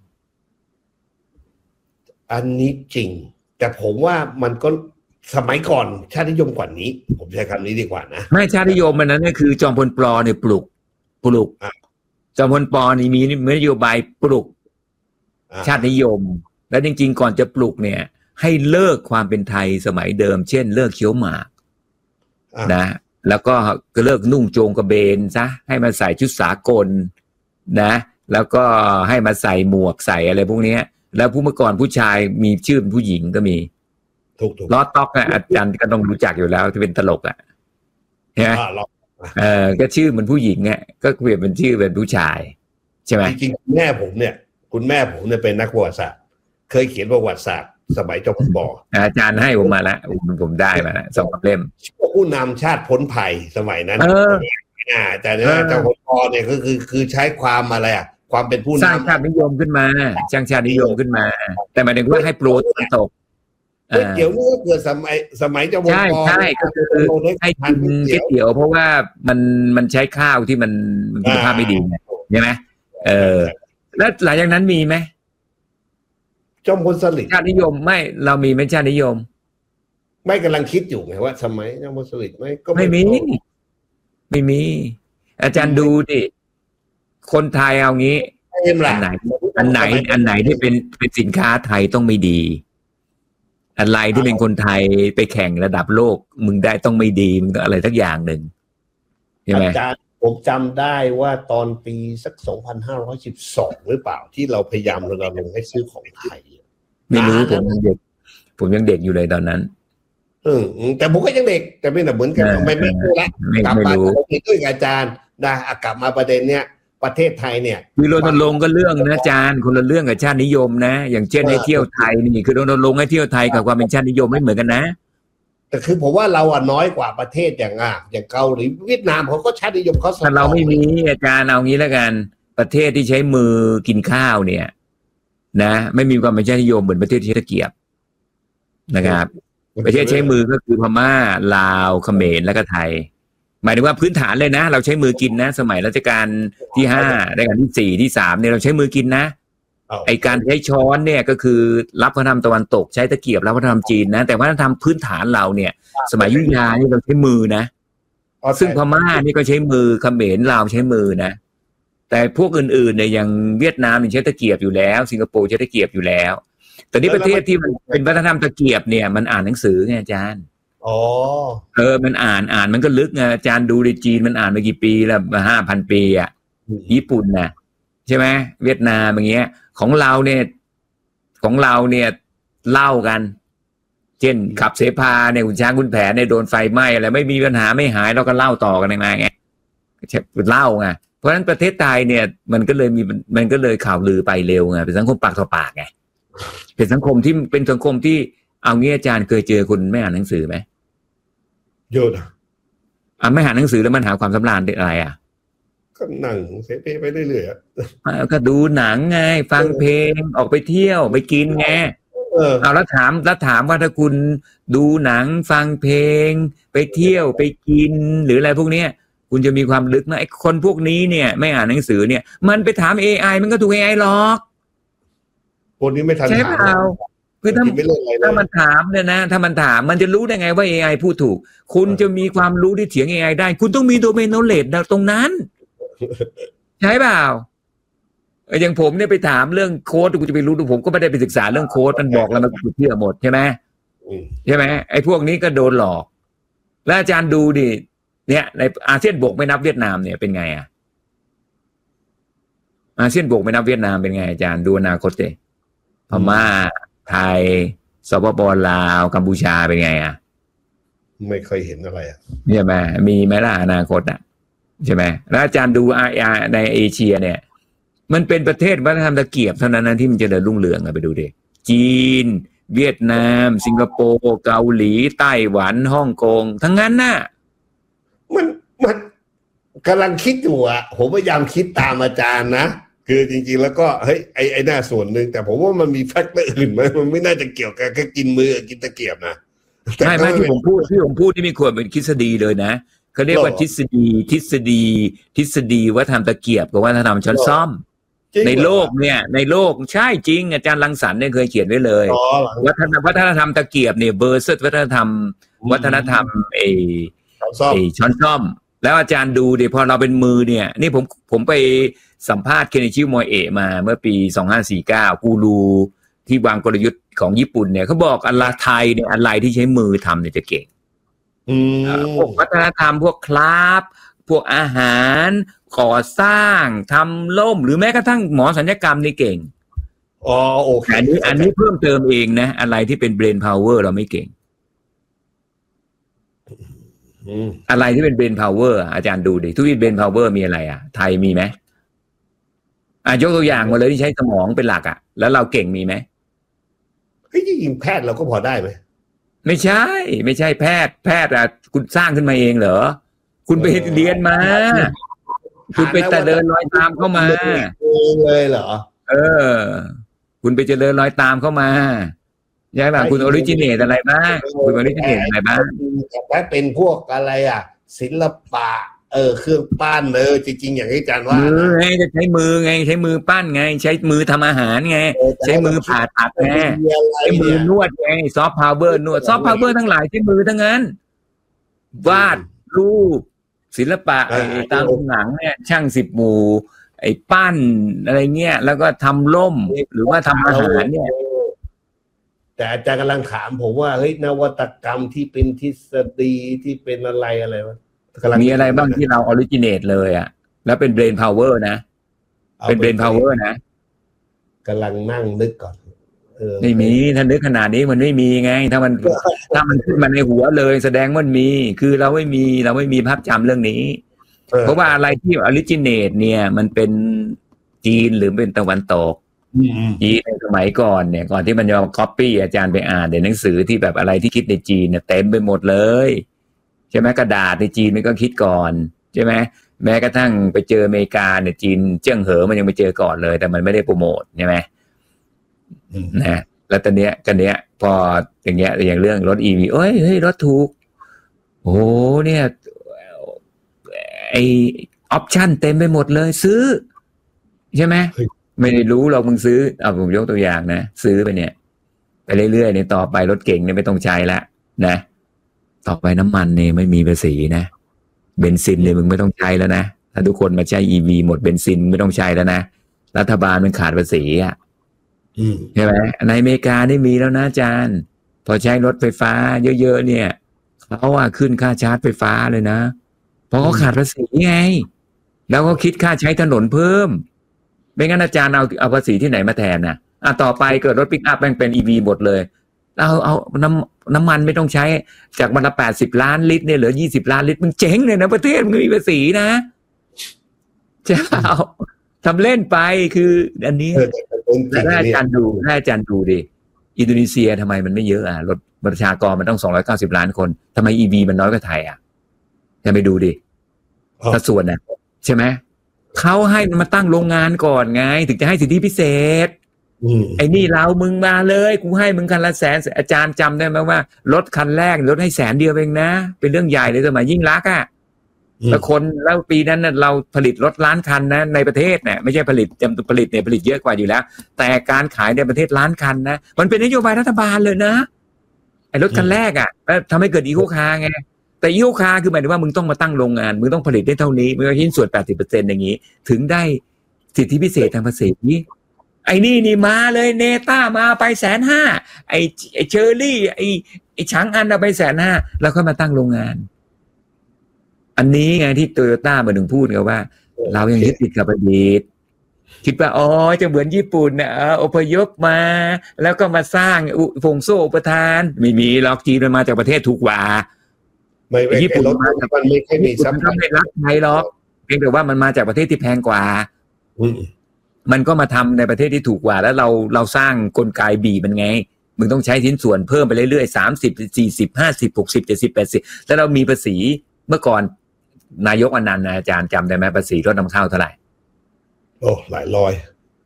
อันนี้จริงแต่ผมว่ามันก็สมัยก่อนชาตินิยมกว่านี้ผมใช้คำนี้ดีกว่านะไม่ชาตินิยมมันนั้นเนี่ยคือจอมพลปลอเนี่ยปลุกจอมพลปลอนี่มีนโยบายปลุกชาตินิยมและจริงๆก่อนจะปลุกเนี่ยให้เลิกความเป็นไทยสมัยเดิมเช่นเลิกเคี้ยวหมากนะแล้วก็เลิกนุ่งโจงกระเบนซะให้มาใส่ชุดสากลนะแล้วก็ให้มาใส่หมวกใส่อะไรพวกนี้แล้วเมื่อก่อนผู้ชายมีชื่อเป็นผู้หญิงก็มีล้อต๊อกอ่ะอาจารย์ก็ต้องรู้จักอยู่แล้วที่เป็นตลกอ่ะใช่ไหมก็ชื่อเหมือนผู้หญิงเนี่ยก็เปลี่ยนเป็นชื่อเป็นผู้ชายใช่ไหมจริงๆคุณแม่ผมเนี่ยเป็นนักประวัติศาสตร์เคยเขียนประวัติศาสตร์สมัยจอมพลป. อาจารย์ให้ผมมาแล้วผมได้มาแล้ว2 เล่มผู้นำชาติพ้นภัยสมัยนั้นแต่จอมพลป.เนี่ยคือใช้ความอะไรอ่ะความเป็นผู้นำสร้างชาตินิยมขึ้นมาสร้างชาตินิยมขึ้นมาแต่หมายถึงว่าให้โปรตะวันตกเดี๋ยวนี้ก็เกิดสมัยจอมพลป. ใช่ก็คือให้กินก๋วยเตี๋ยวเพราะว่ามันใช้ข้าวที่มันคุณภาพไม่ดีใช่ไหมแล้วหลังจากนั้นมีไหมจอมพลสฤษดิ์ชาตินิยมไม่เรามีไม่ชาตินิยมไม่กำลังคิดอยู่ไงว่าสมัยจอมพลสฤษดิ์ก็ไม่มีอาจารย์ดูดิคนไทยเอางี้อันไหนที่เป็นสินค้าไทยต้องไม่ดีอะไรที่เป็นคนไทยไปแข่งระดับโลกมึงได้ต้องไม่ดีมึงอะไรสักอย่างหนึ่งใช่ไหมอาจารย์ผมจำได้ว่าตอนปีสัก2512หรือเปล่าที่เราพยายามรณรงค์ให้ซื้อของไทยไม่รู้ผมยังเด็กอยู่เลยตอนนั้นแต่ผมก็ยังเด็กแต่ไม่เหมือนกันไม่รู้ละกลับมาด้วยอาจารย์นะกลับมาประเด็นเนี้ยประเทศไทยเนี่ยคือรณรงค์ก็เรื่องนะอาจารย์คนละเรื่องกับชาตินิยมนะอย่างเช่นให้เที่ยวไทยนี่คือรณรงค์ให้เที่ยวไทยกับความเป็นชาตินิยมไม่เหมือนกันนะแต่คือผมว่าเราน้อยกว่าประเทศอย่างเกาหลีเวียดนามเขาก็ชาตินิยมเขาแต่เราไม่มีอาจารย์เอางี้แล้วกันประเทศที่ใช้มือกินข้าวเนี่ยนะไม่มีความเป็นชาตินิยมเหมือนประเทศที่ใช้ตะเกียบนะครับประเทศใช้มือก็คือพม่าลาวเขมรและก็ไทยหมายถึงว่าพื้นฐานเลยนะเราใช้มือกินนะสมัยรัชกาลที่5รัชกาลที่4ที่3เนี่ยเราใช้มือกินนะไอการใช้ช้อนเนี่ยก็คือรับวัฒนธรรมตะวันตกใช้ตะเกียบรับวัฒนธรรมจีนนะแต่วัฒนธรรมพื้นฐานเราเนี่ยสมัยอยุธยานี่เราใช้มือนะซึ่งพม่านี่ก็ใช้มือเขมรลาวใช้มือนะแต่พวกอื่นๆเนี่ยอย่างเวียดนามใช้ตะเกียบอยู่แล้วสิงคโปร์ใช้ตะเกียบอยู่แล้วแต่นี่ประเทศที่มันเป็นวัฒนธรรมตะเกียบเนี่ยมันอ่านหนังสือไงอาจารย์มันอ่านมันก็ลึกไงอาจารย์ดูในจีนมันอ่านมากี่ปีแล้ว5,000 ปีอ่ะญี่ปุ่นนะใช่ไหมเวียดนามอย่างเงี้ยของเราเนี่ยเล่ากันเช่นขับเสพาเนี่ยคุณช้างคุณแผนเนี่ยโดนไฟไหม้อะไรไม่มีปัญหาไม่หายเราก็เล่าต่อกันมาไงเล่าไงเพราะฉะนั้นประเทศไทยเนี่ยมันก็เลยข่าวลือไปเร็วไงเป็นสังคมปากต่อปากไงเป็นสังคมที่เอางี้อาจารย์เคยเจอคนไม่อ่านหนังสือไหมเยอะนะไม่อ่านหนังสือแล้วมันหาความสำราญอะไรก็นั่งเสพไปเรื่อยๆก็ดูหนังไงฟังเพลงออกไปเที่ยวไปกินไงเอาแล้วถามว่าถ้าคุณดูหนังฟังเพลงไปเที่ยวไปกินหรืออะไรพวกเนี้ยคุณจะมีความลึกนะไอ้คนพวกนี้เนี่ยไม่อ่านหนังสือเนี่ยมันไปถาม AI มันก็ถูก AI หลอกคนนี้ไม่ทันใช่เปล่าคือถ้ามันถามเนี่ยนะถ้ามันถามมันจะรู้ได้ไงว่า AI พูดถูกคุณจะมีความรู้ที่เถียง AI ได้คุณต้องมีโดเมน knowledge ตรงนั้นใช่เปล่าอย่างผมเนี่ยไปถามเรื่องโค้ดกูจะไปรู้ผมก็ไม่ได้ไปศึกษาเรื่องโค้ดมันบอกแล้วมันเชื่อหมดใช่ไหมไอ้พวกนี้ก็โดนหลอกแล้วอาจารย์ดูดิเนี่ยในอาเซียนบวกไม่นับเวียดนามเนี่ยเป็นไงอ่ะอาเซียนบวกไม่นับเวียดนามเป็นไงอาจารย์ดูอนาคตเลยพม่าไทยสปป.ลาวกัมพูชาเป็นไงอ่ะไม่เคยเห็นอะไรอ่ะใช่ไหมมีไหมล่ะอนาคตอ่ะใช่ไหมแล้วอาจารย์ดูในเอเชียเนี่ยมันเป็นประเทศวัฒนธรรมตะเกียบเท่านั้นที่มันจะเดินรุ่งเรืองไปดูดิจีนเวียดนามสิงคโปร์เกาหลีไต้หวันฮ่องกงทั้งนั้นน่ะมันกำลังคิดอยู่อ่ะผมพยายามคิดตามอาจารย์นะคือจริงๆแล้วก็เฮ้ยไอ้หน้าส่วนหนึ่งแต่ผมว่ามันมีแฟกเตอร์อื่นไหมมันไม่น่าจะเกี่ยวกับแค่กินมือกินตะเกียบนะไม่ที่ผมพูดที่มีควรเป็นทฤษฎีเลยนะเขาเรียกว่าทฤษฎีว่าทำตะเกียบกับว่าทำช้อนซ่อมในโลกเนี่ยในโลกใช่จริงอาจารย์รังสรรค์เนี่ยเคยเขียนไว้เลยวัฒนธรรมตะเกียบเนี่ยเบอร์เซอร์วัฒนธรรมช้อนซ่อมแล้วอาจารย์ดูดิพอเราเป็นมือเนี่ยนี่ผมไปสัมภาษณ์เคนอิชิโมเอะมาเมื่อปี2549กูรูที่วางกลยุทธ์ของญี่ปุ่นเนี่ยเขาบอกอะไรไทยเนี่ยอะไรที่ใช้มือทำเนี่ยจะเก่งพวกวัฒนธรรมพวกคราฟพวกอาหารก่อสร้างทำล่มหรือแม้กระทั่งหมอศัลยกรรมนี่เก่งโอเคอันนี้เพิ่มเติมเองนะอะไรที่เป็น brain power เราไม่เก่งอะไรที่เป็น brain power อาจารย์ดูดิทุกที่ brain power มีอะไรไทยมีไหมยกตัวอย่างมาเลยที่ใช้สมองเป็นหลักแล้วเราเก่งมีไหมจริงๆแพทย์เราก็พอได้ไหมไม่ใช่แพทย์คุณสร้างขึ้นมาเองเหรอคุณไปเรียนมาคุณไปแต่เดินรอยตามเข้ามาเลยเหรอคุณไปเจริญรอยตามเข้ามาใช่ป่ะคุณออริจิเนตอะไรบ้างคุณออริจิเนตอะไรบ้างแต่เป็นพวกอะไรศิลปะเครื่องปั้นจริงๆอย่างที่อาจารย์ว่าไงจะใช้มือไงใช้มือปั้นไงใช้มือทำอาหารไงใช้มือผ่าตัดไงใช้มือนวดไงซอฟต์พาวเวอร์นวดซอฟต์พาวเวอร์ทั้งหลายใช้มือทั้งนั้นวาดรูปศิลปะตามหนังเนี่ยช่าง10 หมู่ไอ้ปั้นอะไรเงี้ยแล้วก็ทำล่มหรือว่าทำอาหารเนี่ยแต่อาจารย์กำลังถามผมว่าเฮ้ยนวัตกรรมที่เป็นทฤษฎีที่เป็นอะไรวะมีอะไรบ้างที่เราออริจิเนตเลยแล้วเป็น brain power นะเป็น brain power นะกำลังนั่งนึกก่อนไม่มีถ้านึกขนาดนี้มันไม่มีไงถ้ามันขึ้นมาในหัวเลยแสดงมันมีคือเราไม่มีภาพจำเรื่องนี้เพราะว่าอะไรที่ออริจิเนตเนี่ยมันเป็นจีนหรือเป็นตะวันตกจีนในสมัยก่อนเนี่ยก่อนที่มันจะมาก๊อปปี้อาจารย์ไปอ่านในหนังสือที่แบบอะไรที่คิดในจีนเนี่ยเต็มไปหมดเลยใช่ไหมกระดาษในจีนมันก็คิดก่อนใช่ไหมแม้กระทั่งไปเจออเมริกาเนี่ยจีนเจิ้งเหอมันยังไปเจอก่อนเลยแต่มันไม่ได้โปรโมทใช่ไหมนะแล้วตอนเนี้ยพออย่างเงี้ยอย่างเรื่องรถ EV เฮ้ยรถถูกโอ้เนี่ยไอออปชั่นเต็มไปหมดเลยซื้อใช่ไหมไม่ได้รู้เรามึงซื้อผมยกตัวอย่างนะซื้อไปเนี่ยไปเรื่อยๆเนี่ยต่อไปรถเก่งเนี่ยไม่ต้องใช้ละนะต่อไปน้ำมันเนี่ยไม่มีภาษีนะเบนซินเนี่ยมึงไม่ต้องใช้แล้วนะถ้าทุกคนมาใช้ EV หมดเบนซินไม่ต้องใช้แล้วนะรัฐบาลมันขาดภาษีใช่ไหมในอเมริกานี่มีแล้วนะอาจารย์พอใช้รถไฟฟ้าเยอะๆเนี่ยเขาขึ้นค่าชาร์จไฟฟ้าเลยนะเพราะเขาขาดภาษีไงแล้วก็คิดค่าใช้ถนนเพิ่มไม่งั้นอาจารย์เอาภาษีที่ไหนมาแทนต่อไปเกิดรถปิกอัพแม่งเป็น EV หมดเลยเอาน้ำมันไม่ต้องใช้จากวันละ80 ล้านลิตรเนี่ยเหลือ20 ล้านลิตรมึงเจ๊งเลยนะประเทศมึงมีภาษีนะใช่เปล่าทำเล่นไปคืออันนี้ถ้าอาจารย์ดูดิอินโดนีเซียทำไมมันไม่เยอะรถประชากรมันต้อง290 ล้านคนทำไม EV มันน้อยกว่าไทยจะไปดูดิสัดส่วนใช่ไหมเขาให้มาตั้งโรงงานก่อนไงถึงจะให้สิทธิพิเศษไอ้นี่เรามึงมาเลยกูให้มึงคันละแสนอาจารย์จำได้ไหมว่ารถคันแรกรถให้100,000เองนะเป็นเรื่องใหญ่เลยสมัยยิ่งลักษณ์อ่ะแล้วปีนั้นเราผลิตรถล้านคันนะในประเทศเนี่ยไม่ใช่ผลิตเนี่ยผลิตเยอะกว่าอยู่แล้วแต่การขายในประเทศล้านคันนะมันเป็นนโยบายรัฐบาลเลยนะไอ้รถคันแรกอ่ะทำให้เกิดอีโคคาร์ไงแต่อีโคคาร์คือหมายถึงว่ามึงต้องมาตั้งโรงงานมึงต้องผลิตได้เท่านี้มึงชิ้นส่วน 80% อย่างนี้ถึงได้สิทธิพิเศษทางภาษีนี้ไอ้นี่มาเลยเนต้ามาไป150,000ไอ้เชอร์รี่ไอ้ช้างอันเอาไป150,000แล้วค่อยมาตั้งโรงงานอันนี้ไงที่โตโยต้ามาถึงพูดกันว่าเรายังยึดติดกับอดีตคิดว่าอ๋อจะเหมือนญี่ปุ่นนะอพยพมาแล้วก็มาสร้างฟงโซ่อุปทานไม่มีหรอกจีนมันมาจากประเทศถูกกว่าญี่ปุ่นมันไม่ค่อยมีซับมันไม่รักไทยหรอกเพียงแต่ว่ามันมาจากประเทศที่แพงกว่ามันก็มาทำในประเทศที่ถูกกว่าแล้วเราสร้างกลไกบีมันไงมึงต้องใช้ชิ้นส่วนเพิ่มไปเรื่อยๆ30 40 50 60 70 80แล้วเรามีภาษีเมื่อก่อนนายกอนันต์อาจารย์จำได้ไหมภาษีรถนำเข้าเท่าไหร่โอ้หลายร้อย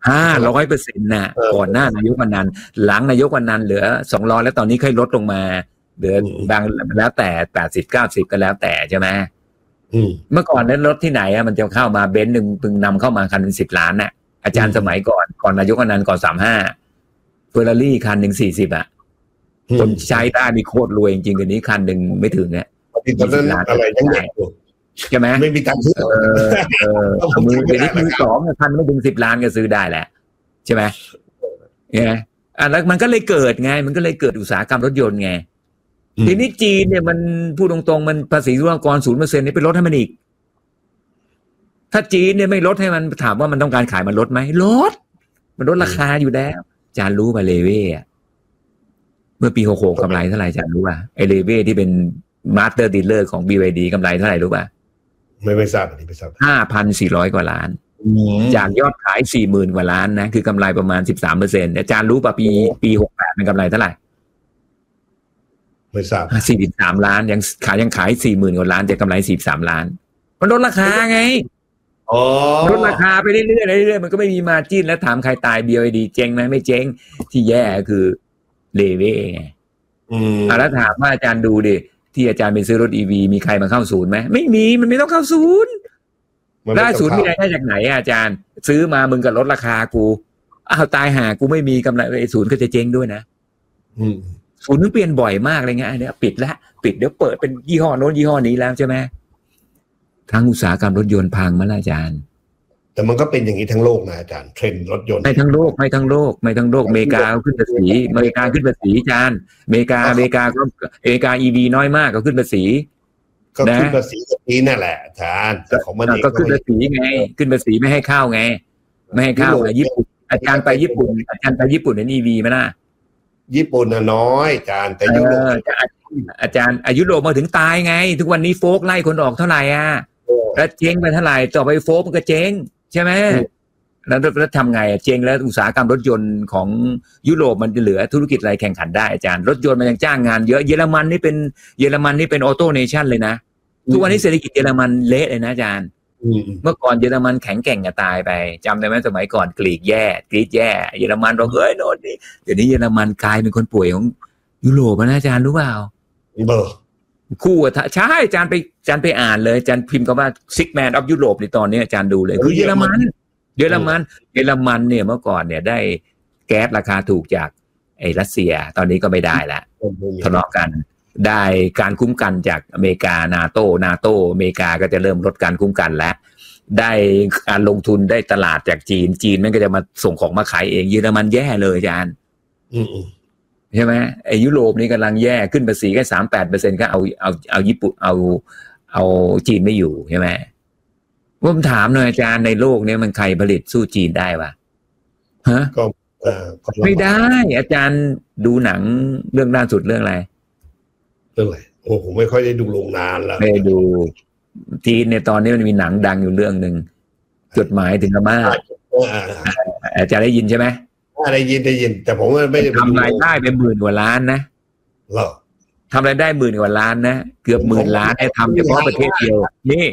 500%นะก่อนหน้านายกอนันต์หลังนายกอนันต์เหลือ200แล้วตอนนี้ค่อยลดลงมาเหลือบางแล้วแต่80 90ก็แล้วแต่ใช่ไหมเมื่อก่อนนั้นรถที่ไหนมันจะเข้ามาเบนซ์หนึ่งเพิ่งนำเข้ามาคัน10 ล้านน่ะอาจารย์สมัยก่อนนายกอนันต์ก่อน35เฟอร์รารี่คันหนึ่ง40คนใช้ได้มีโคตรรวยจริงๆเดี๋ยวนี้คันหนึ่งไม่ถึงเนี่ยตอนนั้นอะไรยังไงใช่ไหมไม่มีการซื้อมือเดี๋ยวนี้มือ2คันไม่ถึง10 ล้านก็ซื้อได้แหละใช่ไหมเนี่ยแล้วมันก็เลยเกิดไงมันก็เลยเกิดอุตสาหกรรมรถยนต์ไงทีนี้จีนเนี่ยมันพูดตรงๆมันภาษีศุลกากร 0% นี่ไปลดให้มันอีกถ้าจีนเนี่ยไม่ลดให้มันถามว่ามันต้องการขายมันลดไหมมันลดราคาอยู่แล้วจานรู้ป่ะเลเว่เมื่อปี66กำไรเท่าไหร่จานรู้ป่ะไอเลเว่ที่เป็นมาสเตอร์ดีลเลอร์ของ BYD กำไรเท่าไหร่รู้ป่ะไม่ทราบอันนี้ไม่ทราบ 5,400 กว่าล้านจากยอดขาย 40,000 กว่าล้านนะคือกำไรประมาณ 13% อาจารย์รู้ป่ะปี68มันกำไรเท่าไหร่ไม่ทราบ 43 ล้านยังขาย 40,000 กว่าล้านแต่กำไร43 ล้านมันลดราคาไงลดราคาไปเรื่อยๆมันก็ไม่มีมาร์จิ้นแล้วถามใครตาย BYD เจ๊งไหมไม่เจ๊งที่แย่คือเลเว่ไงแล้วถามว่าอาจารย์ดูดิที่อาจารย์ไปซื้อรถ EV มีใครมาเข้าศูนย์ไหมไม่มีมันไม่ต้องเข้าศูนย์ได้ศูนย์มีรายได้จากไหนอาจารย์ซื้อมามึงก็ลดราคากูตายหากูไม่มีกำไรไอ้ศูนย์ก็จะเจ๊งด้วยนะศูนย์นึงเปลี่ยนบ่อยมากอะไรเงี้ยเนี่ยปิดเดี๋ยวเปิดเป็นยี่ห้อโน้นยี่ห้อนี้แล้วใช่ไหมทั้งอุตสาหกรรมรถยนต์พังมาแล้วอาจารย์แต่มันก็เป็นอย่างนี้ทั้งโลกนะอาจารย์เทรนด์รถยนต์ไม่ทั้งโลกอเมริกาขึ้นภาษีอาจารย์อเมริกา EV น้อยมากก็ขึ้นภาษีก็ขึ้นภาษีนี้นั่นแหละอาจารย์ของมันก็ขึ้นภาษีไงขึ้นภาษีไม่ให้เข้าไงไม่ให้เข้าญี่ปุ่นอาจารย์ไปญี่ปุ่นเห็น EV มั้ยนะญี่ปุ่นน่ะน้อยอาจารย์แต่ยุโรปอาจารย์ยุโรปมาถึงตายไงทุกวันนี้โฟล์กไล่คนออกเท่าไหร่แล้วเจ๊งไปเท่าไหร่ต่อไปโฟล์กมันก็เจ๊งใช่ไหมแล้วทำไงเจ๊งแล้วอุตสาหกรรมรถยนต์ของยุโรปมันจะเหลือธุรกิจอะไรแข่งขันได้อาจารย์รถยนต์มันยังจ้างงานเยอะเยอรมันนี่เป็นออโต้เนชั่นเลยนะทุกวันนี้เศรษฐกิจเยอรมันเละเลยนะอาจารย์เมื่อก่อนเยอรมันแข็งแกร่งจะตายไปจำได้ไหมสมัยก่อนกรีดแย่เยอรมันบอกโน่นนี่เดี๋ยวนี้เยอรมันกลายเป็นคนป่วยของยุโรปนะอาจารย์รู้เปล่าคู่ใช่อาจารย์ไปอ่านเลยอาจารย์พิมพ์คำว่า Six Man of Europe ในตอนนี้อาจารย์ดูเลยคือเยอรมันเนี่ยเมื่อก่อนเนี่ยได้แก๊สราคาถูกจากไอ้รัสเซียตอนนี้ก็ไม่ได้ละทะเลาะกันได้การคุ้มกันจากอเมริกานาโต้อเมริกาก็จะเริ่มลดการคุ้มกันแล้วได้การลงทุนได้ตลาดจากจีนมันก็จะมาส่งของมาขายเองเยอรมันแย่เลยอาจารย์ใช่ไหมไอ้ยุโรปนี่กำลังแย่ขึ้นภาษีแค่ 38% ก็เอาญี่ปุ่นเอาจีนไม่อยู่ใช่ไหมผมถามหน่อยอาจารย์ในโลกนี้มันใครผลิตสู้จีนได้วะฮะไม่ได้อาจารย์ดูหนังเรื่องล่าสุดเรื่องอะไรโอ้ผมไม่ค่อยได้ดูลงนานแล้วไม่ดูจีนในตอนนี้มันมีหนังดังอยู่เรื่องนึงจดหมายถึงอาม่าอาจารย์ได้ยินใช่ไหมได้ยินแต่ผมไม่ได้ทำรายได้เป็น10,000 กว่าล้านนะทำรายได้10,000 กว่าล้านนะเกือบ10,000 ล้านให้ทำเฉพาะประเทศเดียวนี่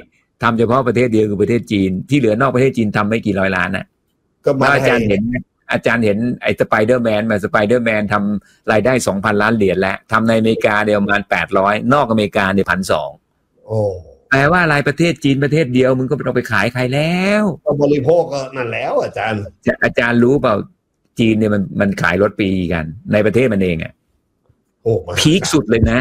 ทำเฉพาะประเทศเดียวคือประเทศจีนที่เหลือนอกประเทศจีนทำไม่กี่ร้อยล้านน่ะก็มาอาจารย์เห็นไอ้สไปเดอร์แมนทำรายได้ 2,000 ล้านเหรียญแล้วทำในอเมริกาเดียวประมาณ800นอกอเมริกาเนี่ย 1,200 โอ้แปลว่าอะไรประเทศจีนประเทศเดียวมึงก็ไม่ต้องไปขายใครแล้วก็บริโภคก็นั่นแล้วอาจารย์รู้เปล่าจีนเนี่ยมันขายรถปีกันในประเทศมันเองอ่ะโอ้พีคสุดเลยนะ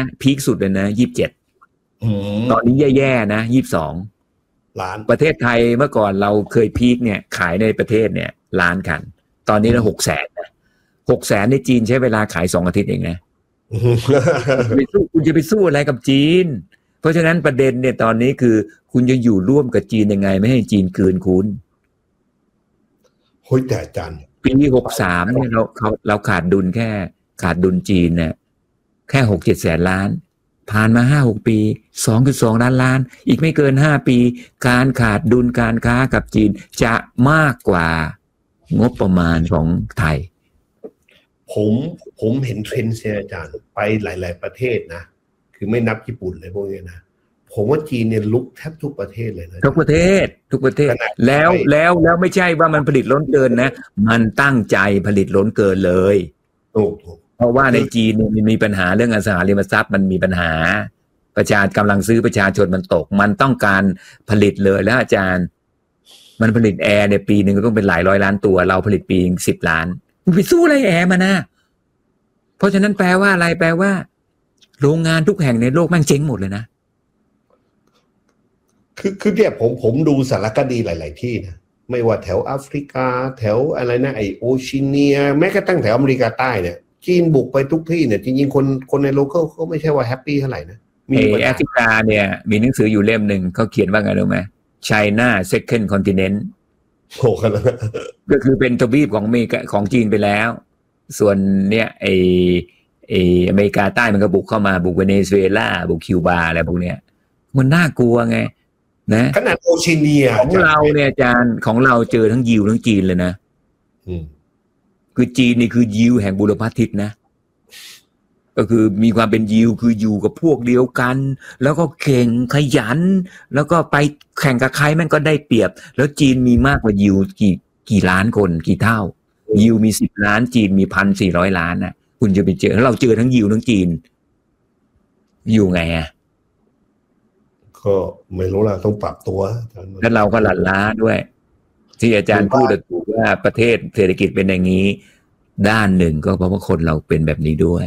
27ตอนนี้แย่ๆนะ22 ล้านประเทศไทยเมื่อก่อนเราเคยพีคเนี่ยขายในประเทศเนี่ยล้านคันตอนนี้เรา600,000นะ600,000ในจีนใช้เวลาขาย2 อาทิตย์เองนะคุณจะไปสู้อะไรกับจีนเพราะฉะนั้นประเด็นเนี่ยตอนนี้คือคุณจะอยู่ร่วมกับจีนยังไงไม่ให้จีนคืนคุณโอ้ยแต่อาจารย์ปี63เนี่ยเราขาดดุลจีนเนี่ยแค่ 6-7 แสนล้านผ่านมา 5-6 ปี 2.2 ล้านอีกไม่เกิน5ปีการขาดดุลการค้ากับจีนจะมากกว่างบประมาณของไทยผมเห็นเทรนด์อาจารย์ไปหลายๆประเทศนะคือไม่นับญี่ปุ่นเลยพวกนี้นะผมว่าจีนเนี่ยลุกแทบทุกประเทศเลยนะทุกประเทศแล้วไม่ใช่ว่ามันผลิตล้นเกินนะมันตั้งใจผลิตล้นเกินเลยเพราะว่าในจีนมันมีปัญหาเรื่องอสังหาริมทรัพย์มันมีปัญหากำลังซื้อประชาชนมันตกมันต้องการผลิตเลยแล้วอาจารย์มันผลิตแอร์เนี่ยปีนึงก็ต้องเป็นหลายร้อยล้านตัวเราผลิตปีนึง10 ล้านมันไปสู้อะไรแอร์มานะเพราะฉะนั้นแปลว่าอะไรแปลว่าโรงงานทุกแห่งในโลกแม่งเจ๊งหมดเลยนะคือเนี่ยผมดูสารคดีหลายๆที่นะไม่ว่าแถวแอฟริกาแถวอะไรนะไอโอชิเนียแม้กระทั่งแถวอเมริกาใต้เนี่ยจีนบุกไปทุกที่เนี่ยจริงๆคนในโลเคอลเขาไม่ใช่ว่าแฮปปี้เท่าไหร่นะมีแอฟริกาเนี่ยมีหนังสืออยู่เล่มหนึ่งเขาเขียนว่าไงรู้ไหม China Second Continent โอ้ขนาดก็คือเป็นทวีปของอเมริกาของจีนไปแล้วส่วนเนี่ยไออเมริกาใต้มันก็บุกเข้ามาบุกเวเนซุเอลาบุกคิวบาอะไรพวกเนี้ยมันน่ากลัวไงนะขนาดโอชิเนียของเราเนี่ยอาจารย์ของเราเจอทั้งยิวทั้งจีนเลยนะคือจีนนี่คือยิวแห่งบุรพาทิศนะก็คือมีความเป็นยิวคืออยู่กับพวกเดียวกันแล้วก็เก่งขยันแล้วก็ไปแข่งกับใครแม่งก็ได้เปรียบแล้วจีนมีมากกว่ายิวกี่ล้านคนกี่เท่ายิวมี10 ล้านจีนมี 1,400 ล้านน่ะคุณจะไปเจอแล้วเราเจอทั้งยิวทั้งจีนอยู่ไงอ่ะก็ไม่รู้ล่ะต้องปรับตัวแล้วเราก็หลั่นล้าด้วยที่อาจารย์พูดถูกว่าประเทศเศรษฐกิจเป็นอย่างนี้ด้านหนึ่งก็เพราะว่าคนเราเป็นแบบนี้ด้วย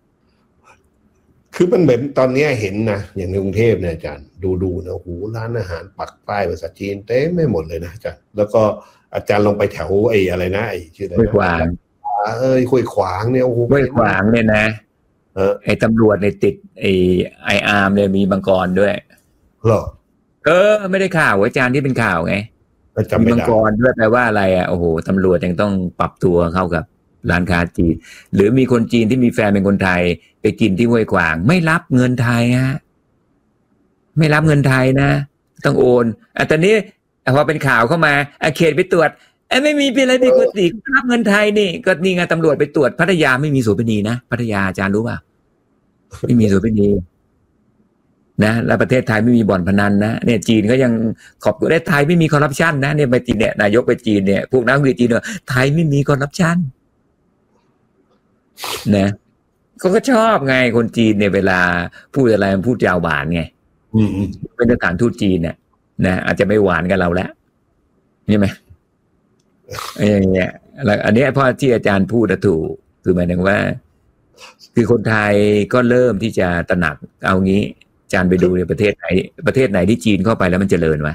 คือมันแบบตอนนี้เห็นนะอย่างในกรุงเทพเนี่ยอาจารย์ดูนะโอ้โหร้านอาหารปักป้ายภาษาจีนเต็มไม่หมดเลยนะอาจารย์แล้วก็อาจารย์ลงไปแถวไอ้อะไรนะไอ้ชื่ออะไรห้วยขวางห้วยขวางเนี่ยโอ้โหห้วยขวางเนี่ยนะไอ้ตำรวจในติดไออาร์มเนี่ยมีมังกรด้วยเหรอไม่ได้ข่าวอาจารย์ที่เป็นข่าวไงมีมังกรด้วยแปลว่าอะไรอ่ะโอ้โหตำรวจยังต้องปรับตัวเข้ากับร้านค้าจีนหรือมีคนจีนที่มีแฟนเป็นคนไทยไปกินที่ห้วยขวางไม่รับเงินไทยฮะไม่รับเงินไทยนะต้องโอนตอนนี้พอเป็นข่าวเข้ามาเขตไปตรวจไม่มีเป็นอะไรผิดปกติรับเงินไทยนี่ก็นี่ไงตำรวจไปตรวจพัทยาไม่มีโสเภณีนะพัทยาอาจารย์รู้ป่ะไม่มีโสเภณีนะแล้วประเทศไทยไม่มีบ่อนพนันนะเนี่ยจีนก็ยังขอบประเทศไทยไม่มีคอร์รัปชันนะเนี่ยไปจีนเนี่ยนายกไปจีนเนี่ยพวกนักวิจีนเนี่ยไทยไม่มีคอร์รัปชันนะเขาก็ชอบไงคนจีนเนี่ยเวลาพูดอะไรมันพูดยาวหวานไงเป็นสถานทูตจีนเนี่ยนะอาจจะไม่หวานกับเราแล้วใช่ไหมอย่างเงี้ยแล้วอันนี้พ่อที่อาจารย์พูดถูกคือหมายถึงว่าคือคนไทยก็เริ่มที่จะตระหนักเอางี้อาจารย์ไปดูในประเทศไหนที่จีนเข้าไปแล้วมันเจริญวะ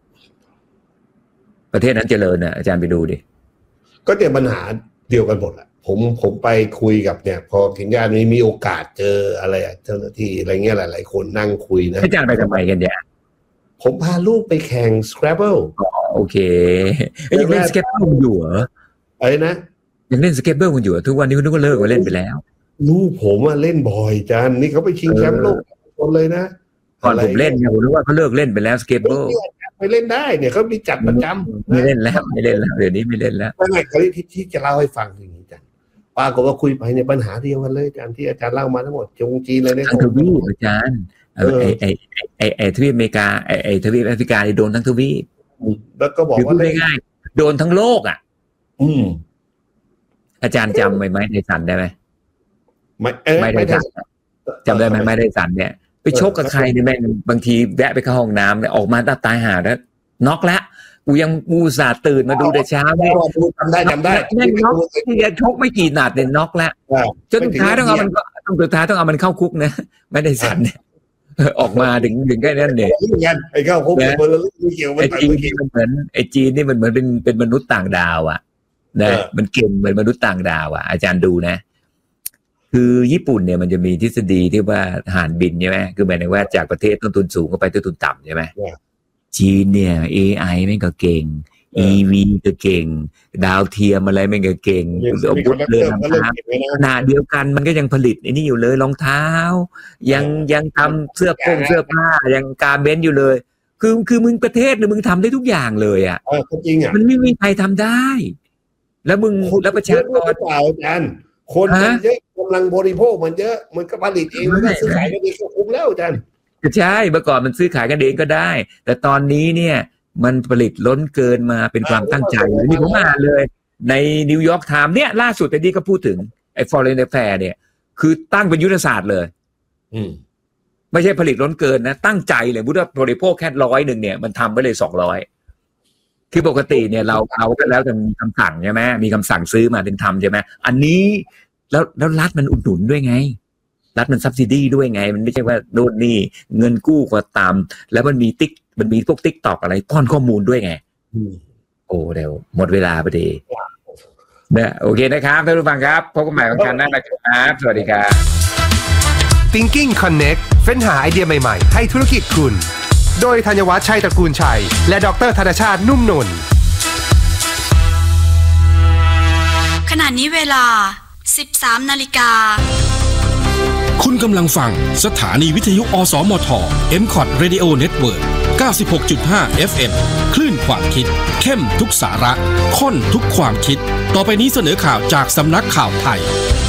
ประเทศนั้นเจริญนะอาจารย์ไปดูดิก็เจอปัญหาเดียวกันหมดแหละผมไปคุยกับเนี่ยพอถึงญาตินี้มีโอกาสเจออะไรเจ้าหน้าที่อะไรเงี้ยหลายๆคนนั่งคุยนะอาจารย์ไปทำไมกันเนี่ยผมพาลูกไปแข่ง Scrabble โอเคยังเล่น Scrabble อยู่เหรออะไรนะยังเล่น Scrabble กันอยู่ทุกวันนี้คุณนึกว่าเลิกไปเล่นไปแล้วลูกผมเล่นบ่อยจันนี่เขาไปชิงแชมป์โลกคนเลยนะก่อนผมเล่นเนี่ยผมนึกว่าเขาเลิกเล่นไปแล้ว Scrabble ไปเล่นได้เนี่ยเขามีจัดประจำไม่เล่นแล้วเดี๋ยวนี้ไม่เล่นแล้วไม่เขาที่จะเล่าให้ฟังอย่างนี้จันปรากฏว่าคุยไปเนี่ยปัญหาเดียวกันเลยอาจารย์ที่อาจารย์เล่ามาทั้งหมดจงจีนเลยเนี่ยทางทวีปอาจารย์ทวีปอเมริกาไอ้ทวีปแอฟริกาโดนทั้งทวีปแล้วก็บอกว่าง่ายๆโดนทั้งโลกอ่ะอาจารย์จำไหมในสันได้ไหมไม่ได้สันจำได้ไหมไม่ได้สันเนี่ยไปชกกับใครเนี่ยแม่งบางทีแวะไปเข้าห้องน้ำเนี่ยออกมาตายหาแล้วน็อกแล้วกูยังอุตส่าห์ตื่นมาดูแต่เช้าเนี่ยจำได้แม่งน็อกที่จะชกไม่กี่นัดเนี่ยน็อกแล้วจนสุดท้ายต้องเอามันเข้าคุกนะไม่ได้สันเนี่ยออกมาถึงแค่นั้นเนี่ยไอ้เข้าคุกไม่เกี่ยวไอ้จีนนี่มันเหมือนเป็นมนุษย์ต่างดาวอ่ะนะมันเก่งเหมือนมนุษย์ต่างดาวอ่ะอาจารย์ดูนะคือญี่ปุ่นเนี่ยมันจะมีทฤษฎีที่ว่าหารบินใช่ไหมคือหมายถึงว่าจากประเทศต้นทุนสูงก็ไปต้นทุนต่ำใช่ไหมจีนเนี่ย AI แม่งก็เก่ง EV ก็เก่งดาวเทียมอะไรแม่งก็เก่งอาวุธเรือดำน้ำขณะเดียวกันมันก็ยังผลิตไอ้นี่อยู่เลยรองเท้ายังทำเสื้อผ้ายังการเบนซ์อยู่เลยคือมึงประเทศเนี่ยมึงทำได้ทุกอย่างเลยอ่ะจริงอ่ะมันไม่มีใครทำได้แล้วมึงแล้วประชากรเปล่าอาจารย์คนมันเยอะกำลังบริโภคมันเยอะมันก็ผลิตเองมันก็ซื้อขายกันเองก็คุ้มแล้วอาจารย์ใช่เมื่อก่อนมันซื้อขายกันเองก็ได้แต่ตอนนี้เนี่ยมันผลิตล้นเกินมาเป็นความตั้งใจนี่ผมอ่านเลยในนิวยอร์กไทม์เนี่ยล่าสุดแต่นี่ก็พูดถึงไอ้ Foreign Affair เนี่ยคือตั้งเป็นยุทธศาสตร์เลยไม่ใช่ผลิตล้นเกินนะตั้งใจเลยมุติว่าบริโภคแค่100เนี่ยมันทำไปเลย200คือปกติเนี่ยเราก็แล้วแต่มีคำสั่งใช่ไหมมีคำสั่งซื้อมาถึงทำใช่ไหมอันนี้แล้วรัฐมันอุดหนุนด้วยไงรัฐมันซับซิดีด้วยไงมันไม่ใช่ว่าโน่นนี่เงินกู้ก็ตามแล้วมันมีพวก TikTok อะไรป้อนข้อมูลด้วยไงโอ้เดี๋ยวหมดเวลาพอดีเนี่ยโอเคนะครับท่านผู้ฟังครับพบกันใหม่วันจันทร์หน้านะครับสวัสดีครับ Thinking Connect เฟ้นหาไอเดียใหม่ๆให้ธุรกิจคุณโดยธัญวัฒน์ชัยตระกูลชัยและดร.ธนชาตินุ่มนวลขณะนี้เวลา 13 นาฬิกาคุณกำลังฟังสถานีวิทยุอสมท MCOT Radio Network 96.5 FM คลื่นความคิดเข้มทุกสาระข้นทุกความคิดต่อไปนี้เสนอข่าวจากสำนักข่าวไทย